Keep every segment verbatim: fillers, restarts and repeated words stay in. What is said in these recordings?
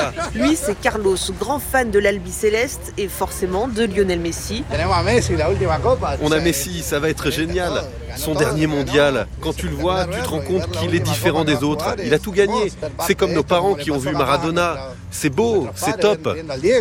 Maradona. Lui, c'est Carlos, grand fan de l'Albiceleste et forcément de Lionel Messi. On a Messi, ça va être génial. Son dernier mondial, quand tu le vois, tu te rends compte qu'il est différent des autres. Il a tout gagné. C'est comme nos parents qui ont vu Maradona. C'est beau, c'est top.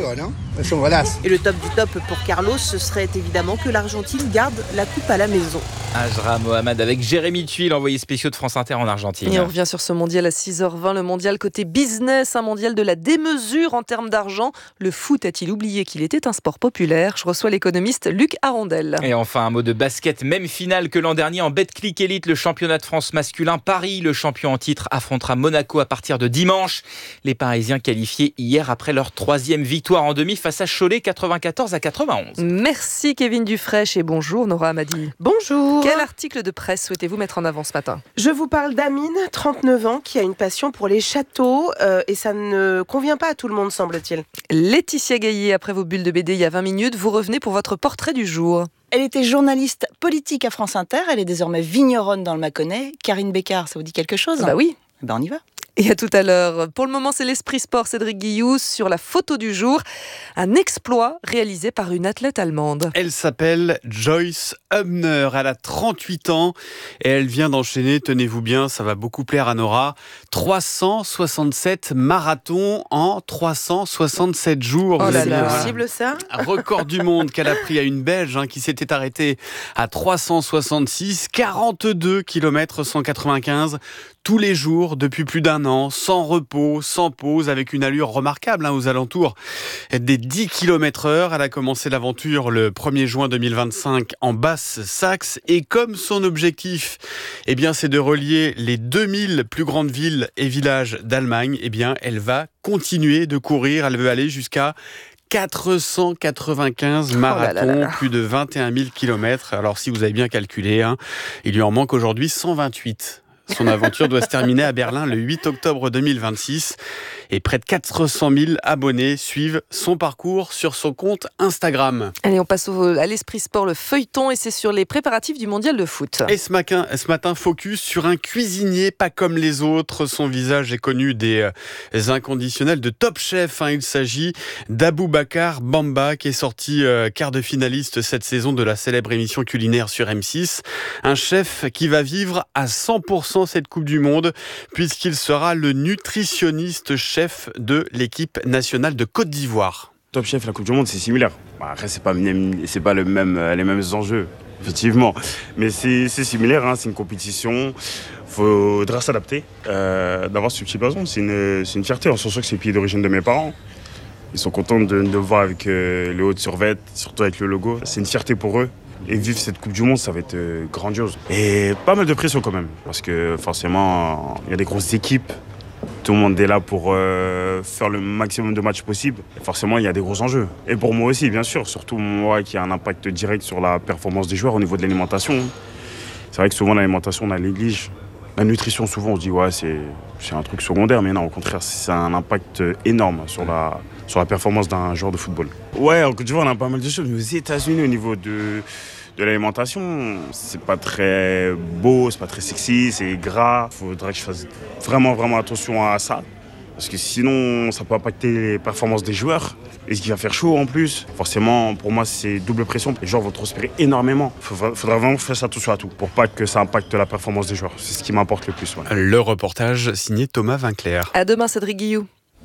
Et le top du top pour Carlos, ce serait évidemment que l'Argentine garde la coupe à la maison. Ajra Mohamed avec Jérémy Thuil, envoyé spécial de France Inter en Argentine. Et on revient sur ce mondial à six heures vingt, le mondial côté business, un mondial de la démesure en termes d'argent. Le foot a-t-il oublié qu'il était un sport populaire ? Je reçois l'économiste Luc Arondel. Et enfin un mot de basket, même finale que l'an dernier en Betclic Elite, le championnat de France masculin. Paris, le champion en titre, affrontera Monaco à partir de dimanche. Les Parisiens qualifiés hier après leur troisième victoire en demi face à Cholet, quatre-vingt-quatorze à quatre-vingt-onze. Merci Kevin Dufraîche et bonjour Nora Amadi. Bonjour. Quel article de presse souhaitez-vous mettre en avant ce matin ? Je vous parle d'Amine, trente-neuf ans, qui a une passion pour les châteaux euh, et ça ne convient pas à tout le monde, semble-t-il. Laetitia Gaillet, après vos bulles de B D il y a vingt minutes, vous revenez pour votre portrait du jour. Elle était journaliste politique à France Inter, elle est désormais vigneronne dans le Mâconnais. Karine Bécard, ça vous dit quelque chose ? Bah oui. Ben on y va. Et à tout à l'heure. Pour le moment, c'est l'Esprit Sport, Cédric Guillous, sur la photo du jour. Un exploit réalisé par une athlète allemande. Elle s'appelle Joyce Hübner, elle a trente-huit ans et elle vient d'enchaîner, tenez-vous bien, ça va beaucoup plaire à Nora, trois cent soixante-sept marathons en trois cent soixante-sept jours. Oh là C'est là, un possible ça ? record du monde qu'elle a pris à une Belge hein, qui s'était arrêtée à trois cent soixante-six, quarante-deux kilomètres cent quatre-vingt-quinze. Tous les jours, depuis plus d'un an, sans repos, sans pause, avec une allure remarquable hein, aux alentours des dix kilomètres heure. Elle a commencé l'aventure le premier juin deux mille vingt-cinq en Basse-Saxe. Et comme son objectif, eh bien, c'est de relier les deux mille plus grandes villes et villages d'Allemagne, eh bien, elle va continuer de courir. Elle veut aller jusqu'à quatre cent quatre-vingt-quinze marathons, oh là là là. Plus de vingt et un mille kilomètres. Alors, si vous avez bien calculé, hein, il lui en manque aujourd'hui cent vingt-huit. Son aventure doit se terminer à Berlin le huit octobre deux mille vingt-six et près de quatre cent mille abonnés suivent son parcours sur son compte Instagram. Allez, on passe au, à l'Esprit Sport, le feuilleton, et c'est sur les préparatifs du mondial de foot. Et ce matin, ce matin, focus sur un cuisinier pas comme les autres. Son visage est connu des euh, inconditionnels de Top Chef. Hein. Il s'agit d'Aboubacar Bamba qui est sorti euh, quart de finaliste cette saison de la célèbre émission culinaire sur M six. Un chef qui va vivre à cent pour cent cette Coupe du Monde puisqu'il sera le nutritionniste chef de l'équipe nationale de Côte d'Ivoire. Top Chef, la Coupe du Monde, c'est similaire. Après, c'est pas, c'est pas le même, les mêmes enjeux, effectivement. Mais c'est, c'est similaire, hein, c'est une compétition. Il faudra s'adapter. Euh, d'avoir ce petit blason, c'est une, c'est une fierté. On se sent que c'est le pays d'origine de mes parents. Ils sont contents de, de le voir avec euh, le haut de survêt, surtout avec le logo. C'est une fierté pour eux. Et vivre cette Coupe du Monde, ça va être euh, grandiose. Et pas mal de pression quand même. Parce que forcément, il y a des grosses équipes. Tout le monde est là pour euh, faire le maximum de matchs possible. Et forcément, il y a des gros enjeux. Et pour moi aussi, bien sûr. Surtout moi qui a un impact direct sur la performance des joueurs au niveau de l'alimentation. C'est vrai que souvent, l'alimentation, on la néglige. La nutrition, souvent, on se dit ouais, c'est, c'est un truc secondaire. Mais non, au contraire, c'est un impact énorme sur la, sur la performance d'un joueur de football. Ouais, en Côte d'Ivoire, on a pas mal de choses. Mais aux États-Unis, au niveau de... de l'alimentation, c'est pas très beau, c'est pas très sexy, c'est gras. Il faudrait que je fasse vraiment, vraiment attention à ça. Parce que sinon, ça peut impacter les performances des joueurs. Et ce qui va faire chaud en plus. Forcément, pour moi, c'est double pression. Les joueurs vont transpirer énormément. Il faudra, faudra vraiment faire attention à tout pour pas que ça impacte la performance des joueurs. C'est ce qui m'importe le plus. Ouais. Le reportage signé Thomas Vinclair. À demain, Cédric Guillou.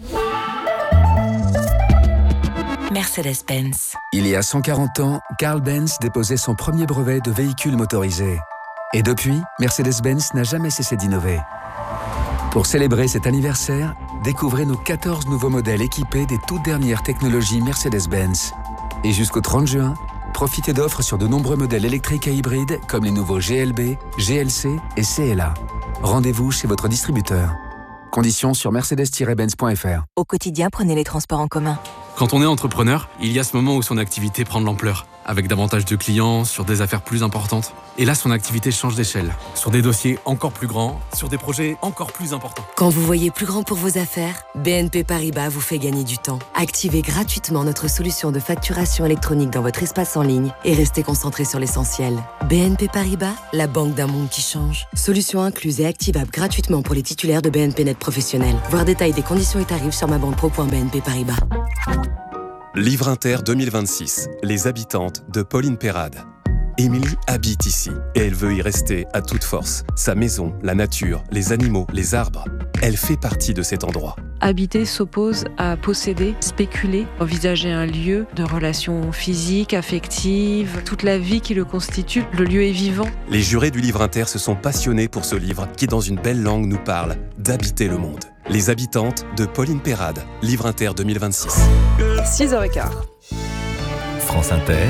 Mercedes-Benz. Il y a cent quarante ans, Carl Benz déposait son premier brevet de véhicule motorisé. Et depuis, Mercedes-Benz n'a jamais cessé d'innover. Pour célébrer cet anniversaire, découvrez nos quatorze nouveaux modèles équipés des toutes dernières technologies Mercedes-Benz. Et jusqu'au trente juin, profitez d'offres sur de nombreux modèles électriques et hybrides comme les nouveaux G L B, G L C et C L A. Rendez-vous chez votre distributeur. Conditions sur mercedes tiret benz point f r. Au quotidien, prenez les transports en commun. Quand on est entrepreneur, il y a ce moment où son activité prend de l'ampleur. avec davantage de clients, sur des affaires plus importantes. Et là, son activité change d'échelle, sur des dossiers encore plus grands, sur des projets encore plus importants. Quand vous voyez plus grand pour vos affaires, B N P Paribas vous fait gagner du temps. Activez gratuitement notre solution de facturation électronique dans votre espace en ligne et restez concentré sur l'essentiel. B N P Paribas, la banque d'un monde qui change. Solution incluse et activable gratuitement pour les titulaires de B N P Net Professionnel. Voir détail des conditions et tarifs sur ma banque pro point b n p paribas. Livre Inter deux mille vingt-six, les habitantes de Pauline Perrade. Émilie habite ici et elle veut y rester à toute force. Sa maison, la nature, les animaux, les arbres. Elle fait partie de cet endroit. Habiter s'oppose à posséder, spéculer, envisager un lieu de relations physiques, affectives, toute la vie qui le constitue. Le lieu est vivant. Les jurés du Livre Inter se sont passionnés pour ce livre qui, dans une belle langue, nous parle d'habiter le monde. Les habitantes de Pauline Perrade, Livre Inter deux mille vingt-six. six heures quinze. France Inter.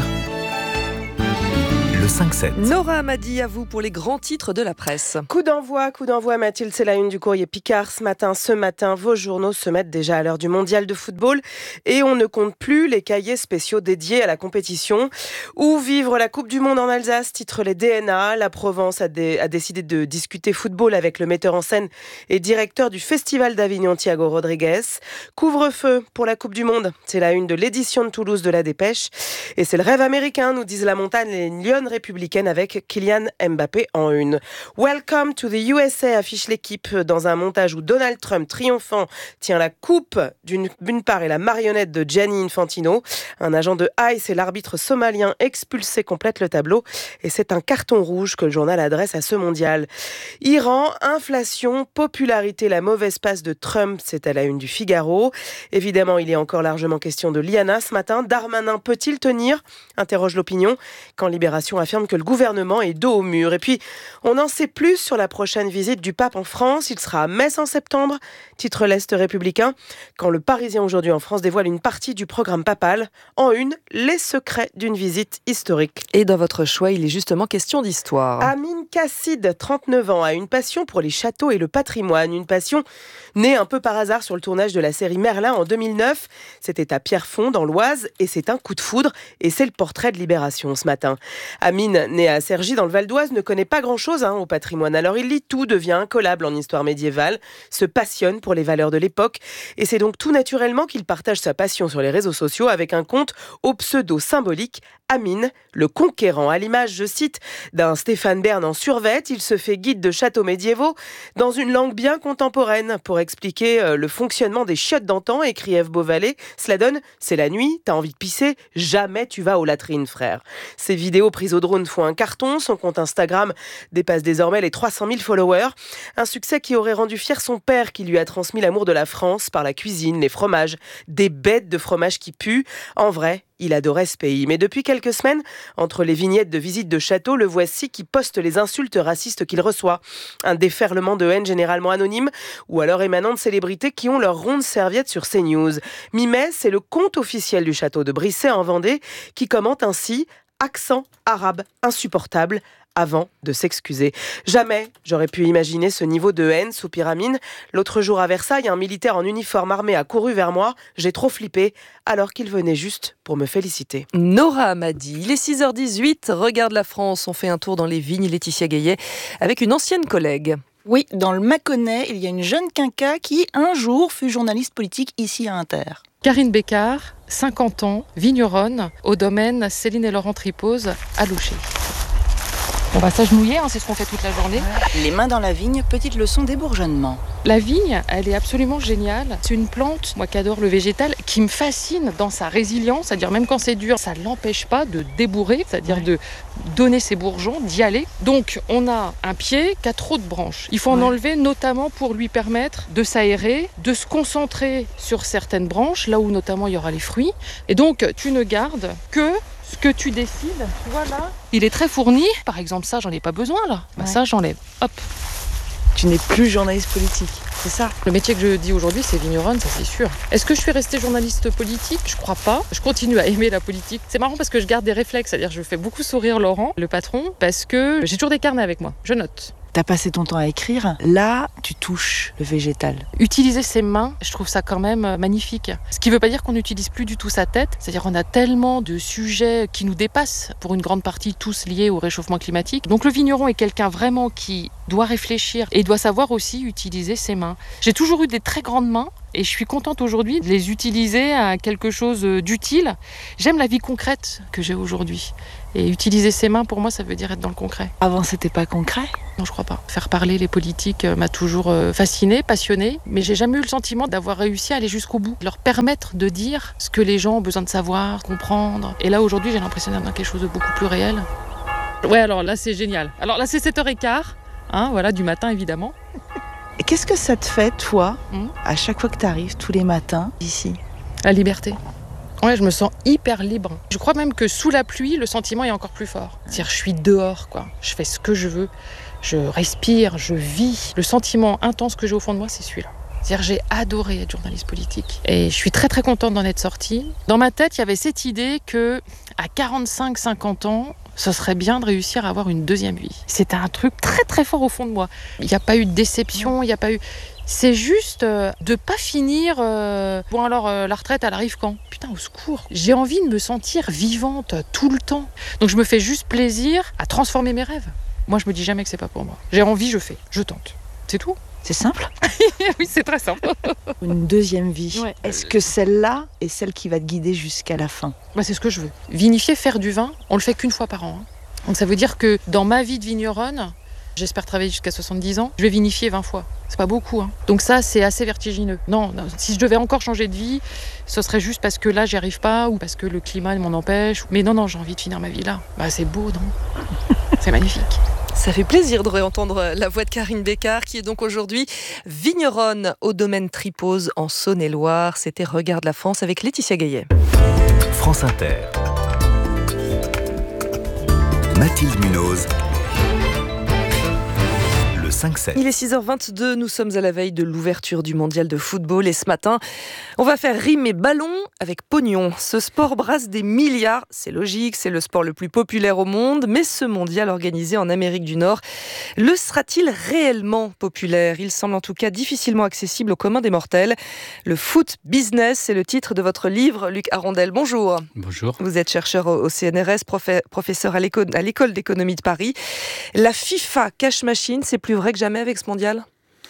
Le cinq sept. Nora Amadi, à vous pour les grands titres de la presse. Coup d'envoi, coup d'envoi Mathilde, c'est la une du courrier Picard ce matin. Ce matin, vos journaux se mettent déjà à l'heure du mondial de football et on ne compte plus les cahiers spéciaux dédiés à la compétition. Où vivre la Coupe du Monde en Alsace, titre les D N A. La Provence a, dé- a décidé de discuter football avec le metteur en scène et directeur du Festival d'Avignon, Thiago Rodriguez. Couvre-feu pour la Coupe du Monde, c'est la une de l'édition de Toulouse de la Dépêche. Et c'est le rêve américain, nous disent la montagne, les Lyon républicaine avec Kylian Mbappé en une. Welcome to the U S A, affiche l'équipe dans un montage où Donald Trump, triomphant, tient la coupe d'une, d'une part et la marionnette de Gianni Infantino. Un agent de ICE et l'arbitre somalien expulsé complètent le tableau et c'est un carton rouge que le journal adresse à ce mondial. Iran, inflation, popularité, la mauvaise passe de Trump, c'est à la une du Figaro. Évidemment, il est encore largement question de l'I A N A ce matin. Darmanin peut-il tenir ? Interroge l'opinion quand Libération affirme que le gouvernement est dos au mur. Et puis, on en sait plus sur la prochaine visite du pape en France. Il sera à Metz en septembre, titre l'Est républicain, quand le Parisien aujourd'hui en France dévoile une partie du programme papal. En une, les secrets d'une visite historique. Et dans votre choix, il est justement question d'histoire. Amine Kassid, trente-neuf ans, a une passion pour les châteaux et le patrimoine. Une passion née un peu par hasard sur le tournage de la série Merlin en deux mille neuf. C'était à Pierrefonds, dans l'Oise, et c'est un coup de foudre. Et c'est le portrait de Libération ce matin. Amine, né à Cergy dans le Val d'Oise, ne connaît pas grand-chose hein, au patrimoine. Alors il lit tout, devient incollable en histoire médiévale, se passionne pour les valeurs de l'époque. Et c'est donc tout naturellement qu'il partage sa passion sur les réseaux sociaux avec un compte au pseudo symbolique Amine, le conquérant. À l'image, je cite, d'un Stéphane Bern en survêt, il se fait guide de châteaux médiévaux dans une langue bien contemporaine pour expliquer euh, le fonctionnement des chiottes d'antan, écrit Ève Beauvalet. Cela donne, c'est la nuit, t'as envie de pisser, jamais tu vas aux latrines, frère. Ces vidéos prises au drone font un carton, son compte Instagram dépasse désormais les trois cent mille followers. Un succès qui aurait rendu fier son père qui lui a transmis l'amour de la France par la cuisine, les fromages, des bêtes de fromage qui puent. En vrai, il adorait ce pays. Mais depuis quelques semaines, entre les vignettes de visite de château, le voici qui poste les insultes racistes qu'il reçoit. Un déferlement de haine généralement anonyme ou alors émanant de célébrités qui ont leur ronde serviette sur CNews. Mi-mai, c'est le compte officiel du château de Brisset en Vendée qui commente ainsi « Accent arabe insupportable ». Avant de s'excuser. Jamais j'aurais pu imaginer ce niveau de haine, soupire Amine. L'autre jour à Versailles, un militaire en uniforme armé a couru vers moi. J'ai trop flippé, alors qu'il venait juste pour me féliciter. Nora Amadi, il est six heures dix-huit. Regarde la France, on fait un tour dans les vignes. Laetitia Gaillet avec une ancienne collègue. Oui, dans le Mâconnais, il y a une jeune quinca qui, un jour, fut journaliste politique ici à Inter. Karine Bécard, cinquante ans, vigneronne, au domaine Céline et Laurent Tripose, à Loucher. On va s'agenouiller, hein, c'est ce qu'on fait toute la journée. Les mains dans la vigne, petite leçon d'ébourgeonnement. La vigne, elle est absolument géniale. C'est une plante, moi qui adore le végétal, qui me fascine dans sa résilience, c'est-à-dire même quand c'est dur, ça ne l'empêche pas de débourrer, c'est-à-dire ouais. de donner ses bourgeons, d'y aller. Donc on a un pied qui a trop de branches. Il faut en ouais. enlever notamment pour lui permettre de s'aérer, de se concentrer sur certaines branches, là où notamment il y aura les fruits. Et donc tu ne gardes que ce que tu décides, tu vois là, il est très fourni. Par exemple, ça, j'en ai pas besoin là. Bah, ouais. Ça, j'enlève. Hop. Tu n'es plus journaliste politique, c'est ça ? Le métier que je dis aujourd'hui, c'est vigneronne, ça c'est sûr. Est-ce que je suis restée journaliste politique ? Je crois pas. Je continue à aimer la politique. C'est marrant parce que je garde des réflexes, c'est-à-dire je fais beaucoup sourire Laurent, le patron, parce que j'ai toujours des carnets avec moi. Je note. T'as passé ton temps à écrire, là, tu touches le végétal. Utiliser ses mains, je trouve ça quand même magnifique. Ce qui ne veut pas dire qu'on n'utilise plus du tout sa tête, c'est-à-dire qu'on a tellement de sujets qui nous dépassent, pour une grande partie tous liés au réchauffement climatique. Donc le vigneron est quelqu'un vraiment qui doit réfléchir et doit savoir aussi utiliser ses mains. J'ai toujours eu des très grandes mains et je suis contente aujourd'hui de les utiliser à quelque chose d'utile. J'aime la vie concrète que j'ai aujourd'hui. Et utiliser ses mains, pour moi, ça veut dire être dans le concret. Avant, c'était pas concret ? Non, je crois pas. Faire parler les politiques m'a toujours fascinée, passionnée, mais j'ai jamais eu le sentiment d'avoir réussi à aller jusqu'au bout. Leur permettre de dire ce que les gens ont besoin de savoir, comprendre. Et là, aujourd'hui, j'ai l'impression d'être dans quelque chose de beaucoup plus réel. Ouais, alors là, c'est génial. Alors là, c'est sept heures quinze, hein, voilà, du matin, évidemment. Et qu'est-ce que ça te fait, toi, mmh. à chaque fois que tu arrives, tous les matins, ici ? La liberté. Ouais, je me sens hyper libre. Je crois même que sous la pluie, le sentiment est encore plus fort. C'est-à-dire, je suis dehors, quoi. Je fais ce que je veux. Je respire, je vis. Le sentiment intense que j'ai au fond de moi, c'est celui-là. C'est-à-dire, j'ai adoré être journaliste politique. Et je suis très, très contente d'en être sortie. Dans ma tête, il y avait cette idée que, à quarante-cinq cinquante ans, ce serait bien de réussir à avoir une deuxième vie. C'était un truc très, très fort au fond de moi. Il n'y a pas eu de déception, il n'y a pas eu... C'est juste euh, de pas finir... Euh, bon alors, euh, la retraite, elle arrive quand ? Putain, au secours. J'ai envie de me sentir vivante tout le temps. Donc je me fais juste plaisir à transformer mes rêves. Moi, je me dis jamais que c'est pas pour moi. J'ai envie, je fais. Je tente. C'est tout. C'est simple ? Oui, c'est très simple. Une deuxième vie. Ouais. Est-ce que celle-là est celle qui va te guider jusqu'à la fin ? Bah, c'est ce que je veux. Vinifier, faire du vin, on le fait qu'une fois par an. Hein. Donc ça veut dire que dans ma vie de vigneronne, j'espère travailler jusqu'à soixante-dix ans, je vais vinifier vingt fois. C'est pas beaucoup. Hein. Donc ça, c'est assez vertigineux. Non, non, si je devais encore changer de vie, ce serait juste parce que là, j'y arrive pas ou parce que le climat m'en empêche. Mais non, non, j'ai envie de finir ma vie là. Bah, c'est beau, non ? C'est magnifique. Ça fait plaisir de réentendre la voix de Karine Bécard, qui est donc aujourd'hui vigneronne au domaine Tripose en Saône-et-Loire. C'était Regarde la France avec Laetitia Gaillet. France Inter. Mathilde Munoz. cinq sept. Il est six heures vingt-deux, nous sommes à la veille de l'ouverture du mondial de football et ce matin, on va faire rimer ballon avec pognon. Ce sport brasse des milliards, c'est logique, c'est le sport le plus populaire au monde, mais ce mondial organisé en Amérique du Nord, le sera-t-il réellement populaire ? Il semble en tout cas difficilement accessible au commun des mortels. Le foot business, c'est le titre de votre livre, Luc Arondel. Bonjour. Bonjour. Vous êtes chercheur au C N R S, professeur à l'école d'économie de Paris. La FIFA cash machine, c'est plus vrai que jamais avec ce mondial ?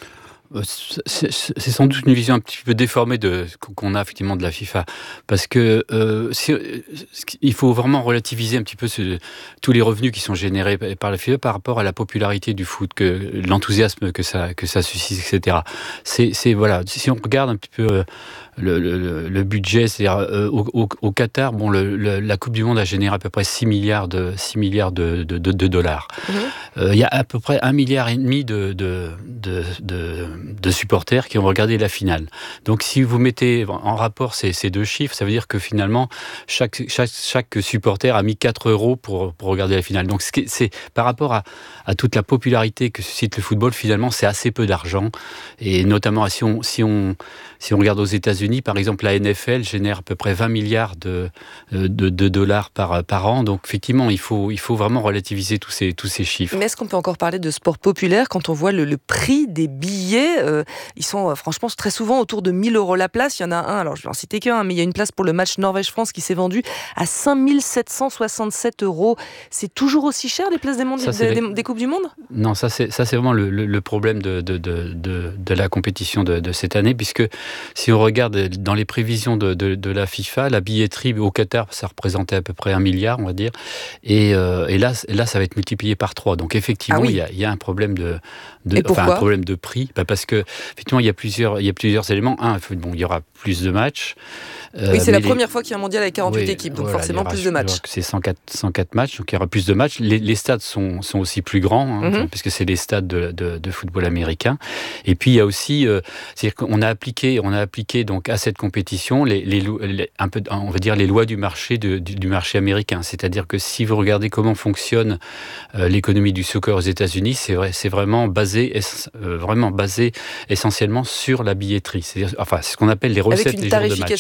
C'est, c'est sans doute une vision un petit peu déformée de, qu'on a effectivement de la FIFA, parce que euh, c'est, il faut vraiment relativiser un petit peu ce, tous les revenus qui sont générés par la FIFA par rapport à la popularité du foot, que l'enthousiasme que ça que ça suscite, et cetera. C'est, c'est voilà, si on regarde un petit peu euh, le, le, le budget, c'est-à-dire euh, au, au, au Qatar, bon, le, le, la Coupe du Monde a généré à peu près six milliards de six milliards de, de, de, de dollars. Il mmh. euh, y a à peu près un milliard et demi de de, de, de de supporters qui ont regardé la finale. Donc si vous mettez en rapport ces, ces deux chiffres, ça veut dire que finalement chaque, chaque, chaque supporter a mis quatre euros pour, pour regarder la finale. Donc c'est, c'est par rapport à, à toute la popularité que suscite le football, finalement c'est assez peu d'argent. Et notamment si on, si on, si on regarde aux États-Unis, par exemple la N F L génère à peu près vingt milliards de, de, de dollars par, par an. Donc effectivement il faut, il faut vraiment relativiser tous ces, tous ces chiffres. Mais est-ce qu'on peut encore parler de sport populaire quand on voit le, le prix des billets ? Euh, ils sont euh, franchement très souvent autour de mille euros la place. Il y en a un, alors je vais en citer qu'un, mais il y a une place pour le match Norvège-France qui s'est vendue à cinq mille sept cent soixante-sept euros. C'est toujours aussi cher les places des, mondes, ça, des, des, des Coupes du Monde ? Non, ça c'est, ça c'est vraiment le, le, le problème de, de, de, de, de la compétition de, de cette année, puisque si on regarde dans les prévisions de, de, de la FIFA, la billetterie au Qatar, ça représentait à peu près un milliard, on va dire, et, euh, et, là, et là ça va être multiplié par trois. Donc effectivement, ah oui. il, y a, il y a un problème de, de enfin un problème de prix, bah parce que effectivement, il y a plusieurs, il y a plusieurs éléments. Un, bon, il y aura plus de matchs. Euh, oui, c'est la les... première fois qu'il y a un mondial avec quarante-huit oui, équipes, donc voilà, forcément aura, plus de matchs. C'est cent quatre, cent quatre matchs, donc il y aura plus de matchs. Les, les stades sont, sont aussi plus grands, hein, mm-hmm. parce que c'est les stades de, de, de football américain. Et puis il y a aussi, euh, c'est-à-dire qu'on a appliqué, on a appliqué donc à cette compétition les, les, les un peu, on va dire les lois du marché de, du, du marché américain. C'est-à-dire que si vous regardez comment fonctionne euh, l'économie du soccer aux États-Unis, c'est vrai, c'est vraiment basé, euh, vraiment basé essentiellement sur la billetterie. C'est-à-dire, enfin, c'est ce qu'on appelle les recettes des jours de match. Avec une tarification dynamique.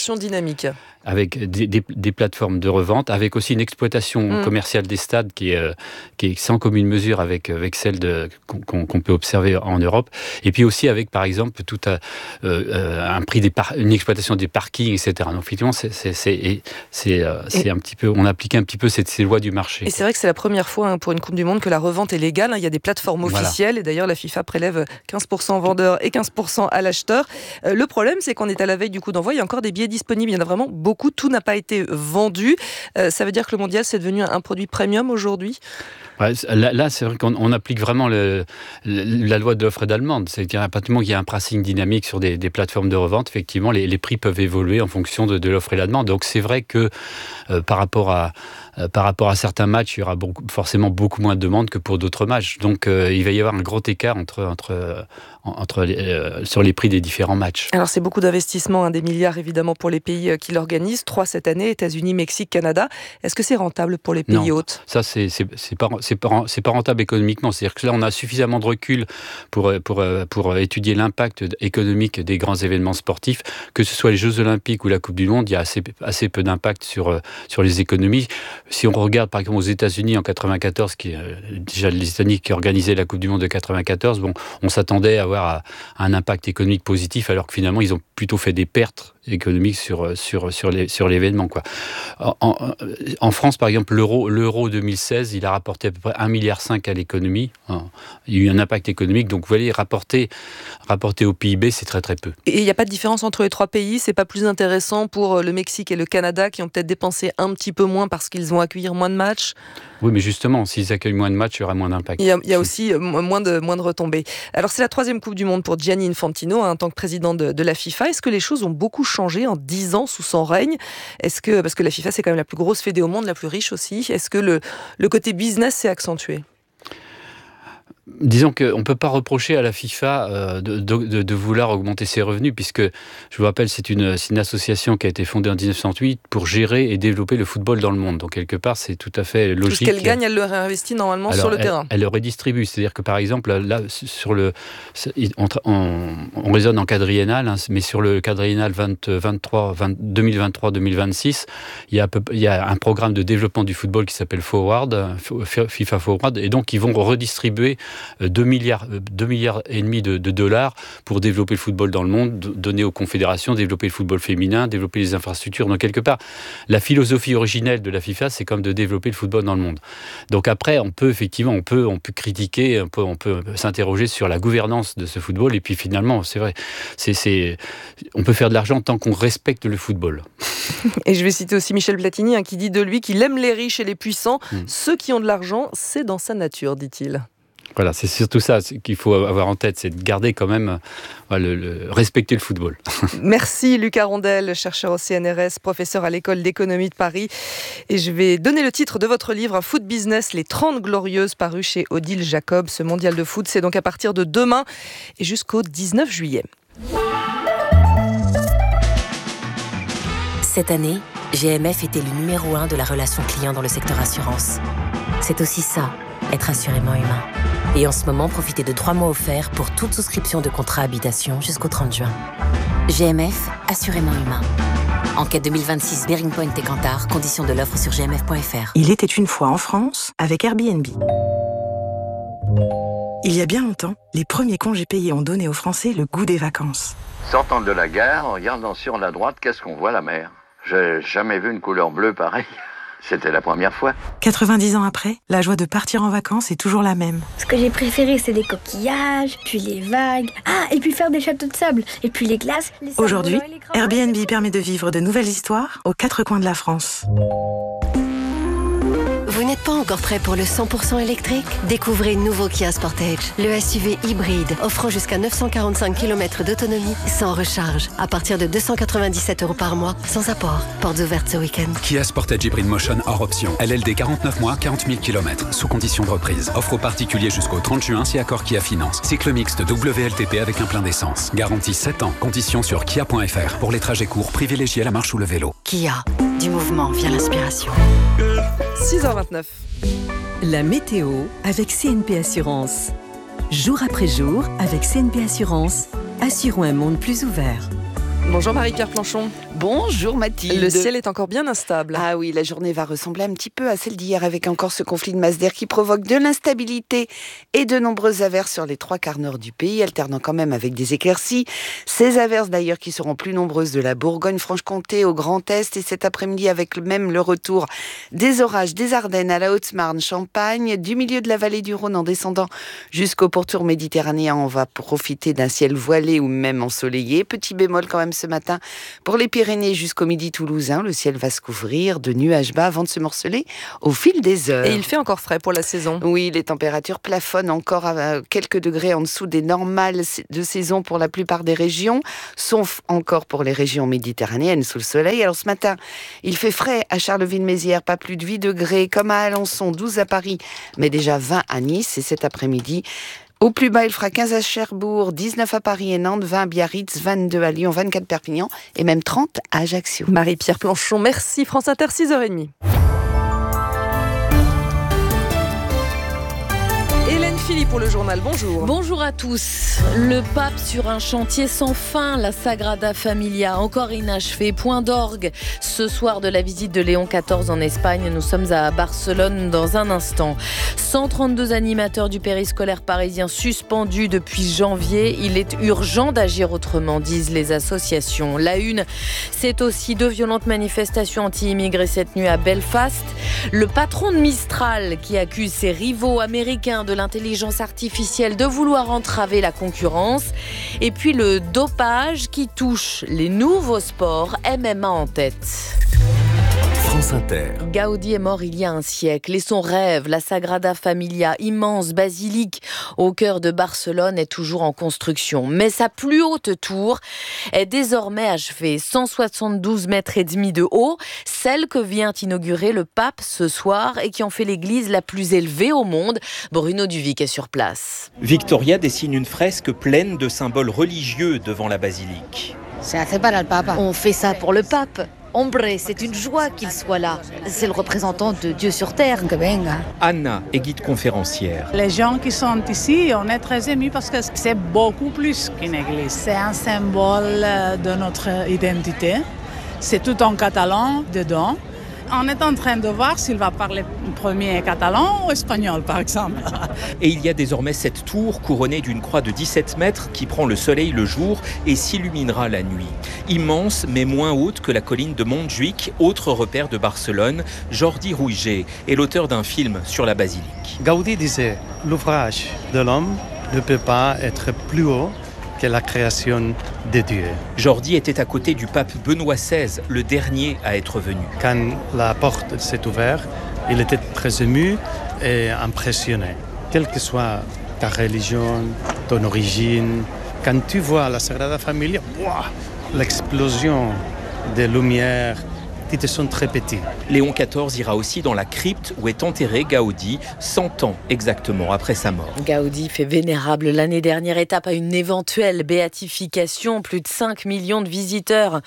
dynamique. Avec des, des, des plateformes de revente, avec aussi une exploitation mmh. commerciale des stades qui est, euh, qui est sans commune mesure avec, avec celle de, qu'on, qu'on peut observer en Europe. Et puis aussi avec, par exemple, tout à, euh, un prix des par, une exploitation des parkings, et cetera. Donc effectivement, c'est, c'est, c'est, c'est, euh, c'est un petit peu, on applique un petit peu ces, ces lois du marché. Et quoi. C'est vrai que c'est la première fois hein, pour une Coupe du Monde que la revente est légale. Hein. Il y a des plateformes officielles voilà. et d'ailleurs la FIFA prélève quinze pour cent vendeurs et quinze pour cent à l'acheteur. Euh, le problème, c'est qu'on est à la veille du coup d'envoi. Il y a encore des billets disponibles. Il y en a vraiment beaucoup. Beaucoup, tout n'a pas été vendu. Euh, ça veut dire que le mondial, c'est devenu un produit premium aujourd'hui ? Ouais, là, là, c'est vrai qu'on on applique vraiment le, le, la loi de l'offre et de la demande. C'est-à-dire à partir du moment où il y a un pricing dynamique sur des, des plateformes de revente, effectivement, les, les prix peuvent évoluer en fonction de, de l'offre et de la demande. Donc c'est vrai que euh, par rapport à euh, par rapport à certains matchs, il y aura beaucoup, forcément beaucoup moins de demandes que pour d'autres matchs. Donc euh, il va y avoir un gros écart entre entre entre les, euh, sur les prix des différents matchs. Alors c'est beaucoup d'investissements, hein, des milliards évidemment pour les pays qui l'organisent. Trois cette année, États-Unis, Mexique, Canada. Est-ce que c'est rentable pour les pays non, hôtes ? Ça c'est c'est c'est pas c'est pas c'est pas rentable économiquement. C'est-à-dire que là on a suffisamment de recul pour pour pour étudier l'impact économique des grands événements sportifs, que ce soit les Jeux Olympiques ou la Coupe du Monde. Il y a assez assez peu d'impact sur sur les économies. Si on regarde par exemple aux États-Unis en quatre-vingt-quatorze, qui déjà les États-Unis qui organisaient la Coupe du Monde de quatre-vingt-quatorze, bon, on s'attendait à avoir un impact économique positif, alors que finalement ils ont plutôt fait des pertes économiques sur sur sur les sur l'événement quoi. En, en, en France par exemple l'euro l'euro deux mille seize, il a rapporté à peu près un virgule cinq milliard à l'économie. Il y a eu un impact économique, donc vous voyez rapporter rapporter au P I B, c'est très très peu. Et il n'y a pas de différence entre les trois pays, c'est pas plus intéressant pour le Mexique et le Canada qui ont peut-être dépensé un petit peu moins parce qu'ils vont accueillir moins de matchs? Oui, mais justement, s'ils accueillent moins de matchs, il y aura moins d'impact. Il y a, il y a aussi moins de, moins de retombées. Alors, c'est la troisième Coupe du Monde pour Gianni Infantino, hein, en tant que président de, de la FIFA. Est-ce que les choses ont beaucoup changé en dix ans sous son règne? Est-ce que, parce que la FIFA, c'est quand même la plus grosse fédé au monde, la plus riche aussi. Est-ce que le, le côté business s'est accentué? Disons qu'on ne peut pas reprocher à la FIFA euh, de, de, de vouloir augmenter ses revenus, puisque, je vous rappelle, c'est une, c'est une association qui a été fondée en dix-neuf cent huit pour gérer et développer le football dans le monde. Donc, quelque part, c'est tout à fait logique. Tout ce qu'elle gagne, elle le réinvestit normalement Alors, sur le elle, terrain. Elle le redistribue. C'est-à-dire que, par exemple, là, sur le, on, on, on raisonne en quadriennal, hein, mais sur le quadriennal vingt, vingt-trois, vingt, deux mille vingt-trois deux mille vingt-six, il y, a peu, il y a un programme de développement du football qui s'appelle Forward, FIFA Forward, et donc ils vont redistribuer deux milliards, deux milliards et demi de, de dollars pour développer le football dans le monde, donner aux confédérations, développer le football féminin, développer les infrastructures. Donc quelque part, la philosophie originelle de la FIFA, c'est comme de développer le football dans le monde. Donc après, on peut effectivement, on peut, on peut critiquer, on peut, on peut s'interroger sur la gouvernance de ce football. Et puis finalement, c'est vrai, c'est, c'est, on peut faire de l'argent tant qu'on respecte le football. Et je vais citer aussi Michel Platini, hein, qui dit de lui qu'il aime les riches et les puissants. Mmh. Ceux qui ont de l'argent, c'est dans sa nature, dit-il. Voilà, c'est surtout ça qu'il faut avoir en tête, c'est de garder quand même, voilà, le, le, respecter le football. Merci Lucas Rondel, chercheur au C N R S, professeur à l'école d'économie de Paris. Et je vais donner le titre de votre livre, Foot Business, les trente glorieuses, paru chez Odile Jacob. Ce mondial de foot, c'est donc à partir de demain et jusqu'au dix-neuf juillet. Cette année, G M F était le numéro un de la relation client dans le secteur assurance. C'est aussi ça, être assurément humain. Et en ce moment, profitez de trois mois offerts pour toute souscription de contrat habitation jusqu'au trente juin. G M F, assurément humain. Enquête deux mille vingt-six, Bearing Point et Kantar, conditions de l'offre sur g m f point f r. Il était une fois en France avec Airbnb. Il y a bien longtemps, les premiers congés payés ont donné aux Français le goût des vacances. Sortant de la gare, en regardant sur la droite, qu'est-ce qu'on voit? La mer. J'ai jamais vu une couleur bleue pareille. C'était la première fois. quatre-vingt-dix ans après, la joie de partir en vacances est toujours la même. Ce que j'ai préféré, c'est les coquillages, puis les vagues. Ah, et puis faire des châteaux de sable, et puis les glaces. Les Aujourd'hui, Airbnb permet de vivre de nouvelles histoires aux quatre coins de la France. Vous n'êtes pas encore prêt pour le cent pour cent électrique? Découvrez le nouveau Kia Sportage, le S U V hybride offrant jusqu'à neuf cent quarante-cinq kilomètres d'autonomie sans recharge, à partir de deux cent quatre-vingt-dix-sept euros par mois, sans apport. Portes ouvertes ce week-end. Kia Sportage Hybrid Motion hors option. L L D quarante-neuf mois, quarante mille kilomètres, sous condition de reprise. Offre aux particuliers jusqu'au trente juin si accord Kia Finance. Cycle mixte W L T P avec un plein d'essence. Garantie sept ans. Conditions sur kia point f r. Pour les trajets courts, privilégiez la marche ou le vélo. Kia, du mouvement vient l'inspiration. six heures vingt-neuf. La météo avec C N P Assurance. Jour après jour, avec C N P Assurance, assurons un monde plus ouvert. Bonjour Marie-Pierre Planchon. Bonjour Mathilde. Le ciel est encore bien instable. Ah oui, la journée va ressembler un petit peu à celle d'hier avec encore ce conflit de masse d'air qui provoque de l'instabilité et de nombreuses averses sur les trois quarts nord du pays, alternant quand même avec des éclaircies. Ces averses d'ailleurs qui seront plus nombreuses de la Bourgogne-Franche-Comté au Grand Est et cet après-midi avec même le retour des orages des Ardennes à la Haute-Marne, Champagne, du milieu de la vallée du Rhône en descendant jusqu'au pourtour méditerranéen. On va profiter d'un ciel voilé ou même ensoleillé. Petit bémol quand même ce matin pour les Pyrénées jusqu'au midi toulousain. Le ciel va se couvrir de nuages bas avant de se morceler au fil des heures. Et il fait encore frais pour la saison. Oui, les températures plafonnent encore à quelques degrés en dessous des normales de saison pour la plupart des régions, sauf encore pour les régions méditerranéennes sous le soleil. Alors ce matin, il fait frais à Charleville-Mézières, pas plus de huit degrés, comme à Alençon, douze à Paris, mais déjà vingt à Nice. Et cet après-midi, au plus bas, il fera quinze à Cherbourg, dix-neuf à Paris et Nantes, vingt à Biarritz, vingt-deux à Lyon, vingt-quatre à Perpignan et même trente à Ajaccio. Marie-Pierre Planchon, merci. France Inter, six heures trente. Hélène Philippe pour le journal, bonjour. Bonjour à tous. Le pape sur un chantier sans fin, la Sagrada Familia, encore inachevé. Point d'orgue ce soir de la visite de Léon quatorze en Espagne. Nous sommes à Barcelone dans un instant. cent trente-deux animateurs du périscolaire parisien suspendus depuis janvier. Il est urgent d'agir autrement, disent les associations. La une, c'est aussi deux violentes manifestations anti-immigrés cette nuit à Belfast. Le patron de Mistral qui accuse ses rivaux américains de l'intelligence artificielle de vouloir entraver la concurrence. Et puis le dopage qui touche les nouveaux sports, M M A en tête. France Inter. Gaudi est mort il y a un siècle et son rêve, la Sagrada Familia, immense basilique au cœur de Barcelone, est toujours en construction. Mais sa plus haute tour est désormais achevée, cent soixante-douze mètres et demi de haut, celle que vient inaugurer le pape ce soir et qui en fait l'église la plus élevée au monde. Bruno Duvic est sur place. Victoria dessine une fresque pleine de symboles religieux devant la basilique. On fait ça pour le pape. Hombre, c'est une joie qu'il soit là. C'est le représentant de Dieu sur terre. Anna est guide conférencière. Les gens qui sont ici, on est très émus parce que c'est beaucoup plus qu'une église. C'est un symbole de notre identité. C'est tout en catalan dedans. On est en train de voir s'il va parler premier catalan ou espagnol, par exemple. Et il y a désormais cette tour couronnée d'une croix de dix-sept mètres qui prend le soleil le jour et s'illuminera la nuit. Immense, mais moins haute que la colline de Montjuïc, autre repère de Barcelone. Jordi Rouget est l'auteur d'un film sur la basilique. Gaudi disait « L'ouvrage de l'homme ne peut pas être plus haut que la création de Dieu. » Jordi était à côté du pape Benoît seize, le dernier à être venu. Quand la porte s'est ouverte, il était très ému et impressionné. Quelle que soit ta religion, ton origine, quand tu vois la Sagrada Familia, wow, l'explosion des lumières, tu te sens très petit. Léon quatorze ira aussi dans la crypte où est enterré Gaudi, cent ans exactement après sa mort. Gaudi fait vénérable l'année dernière, étape à une éventuelle béatification. Plus de cinq millions de visiteurs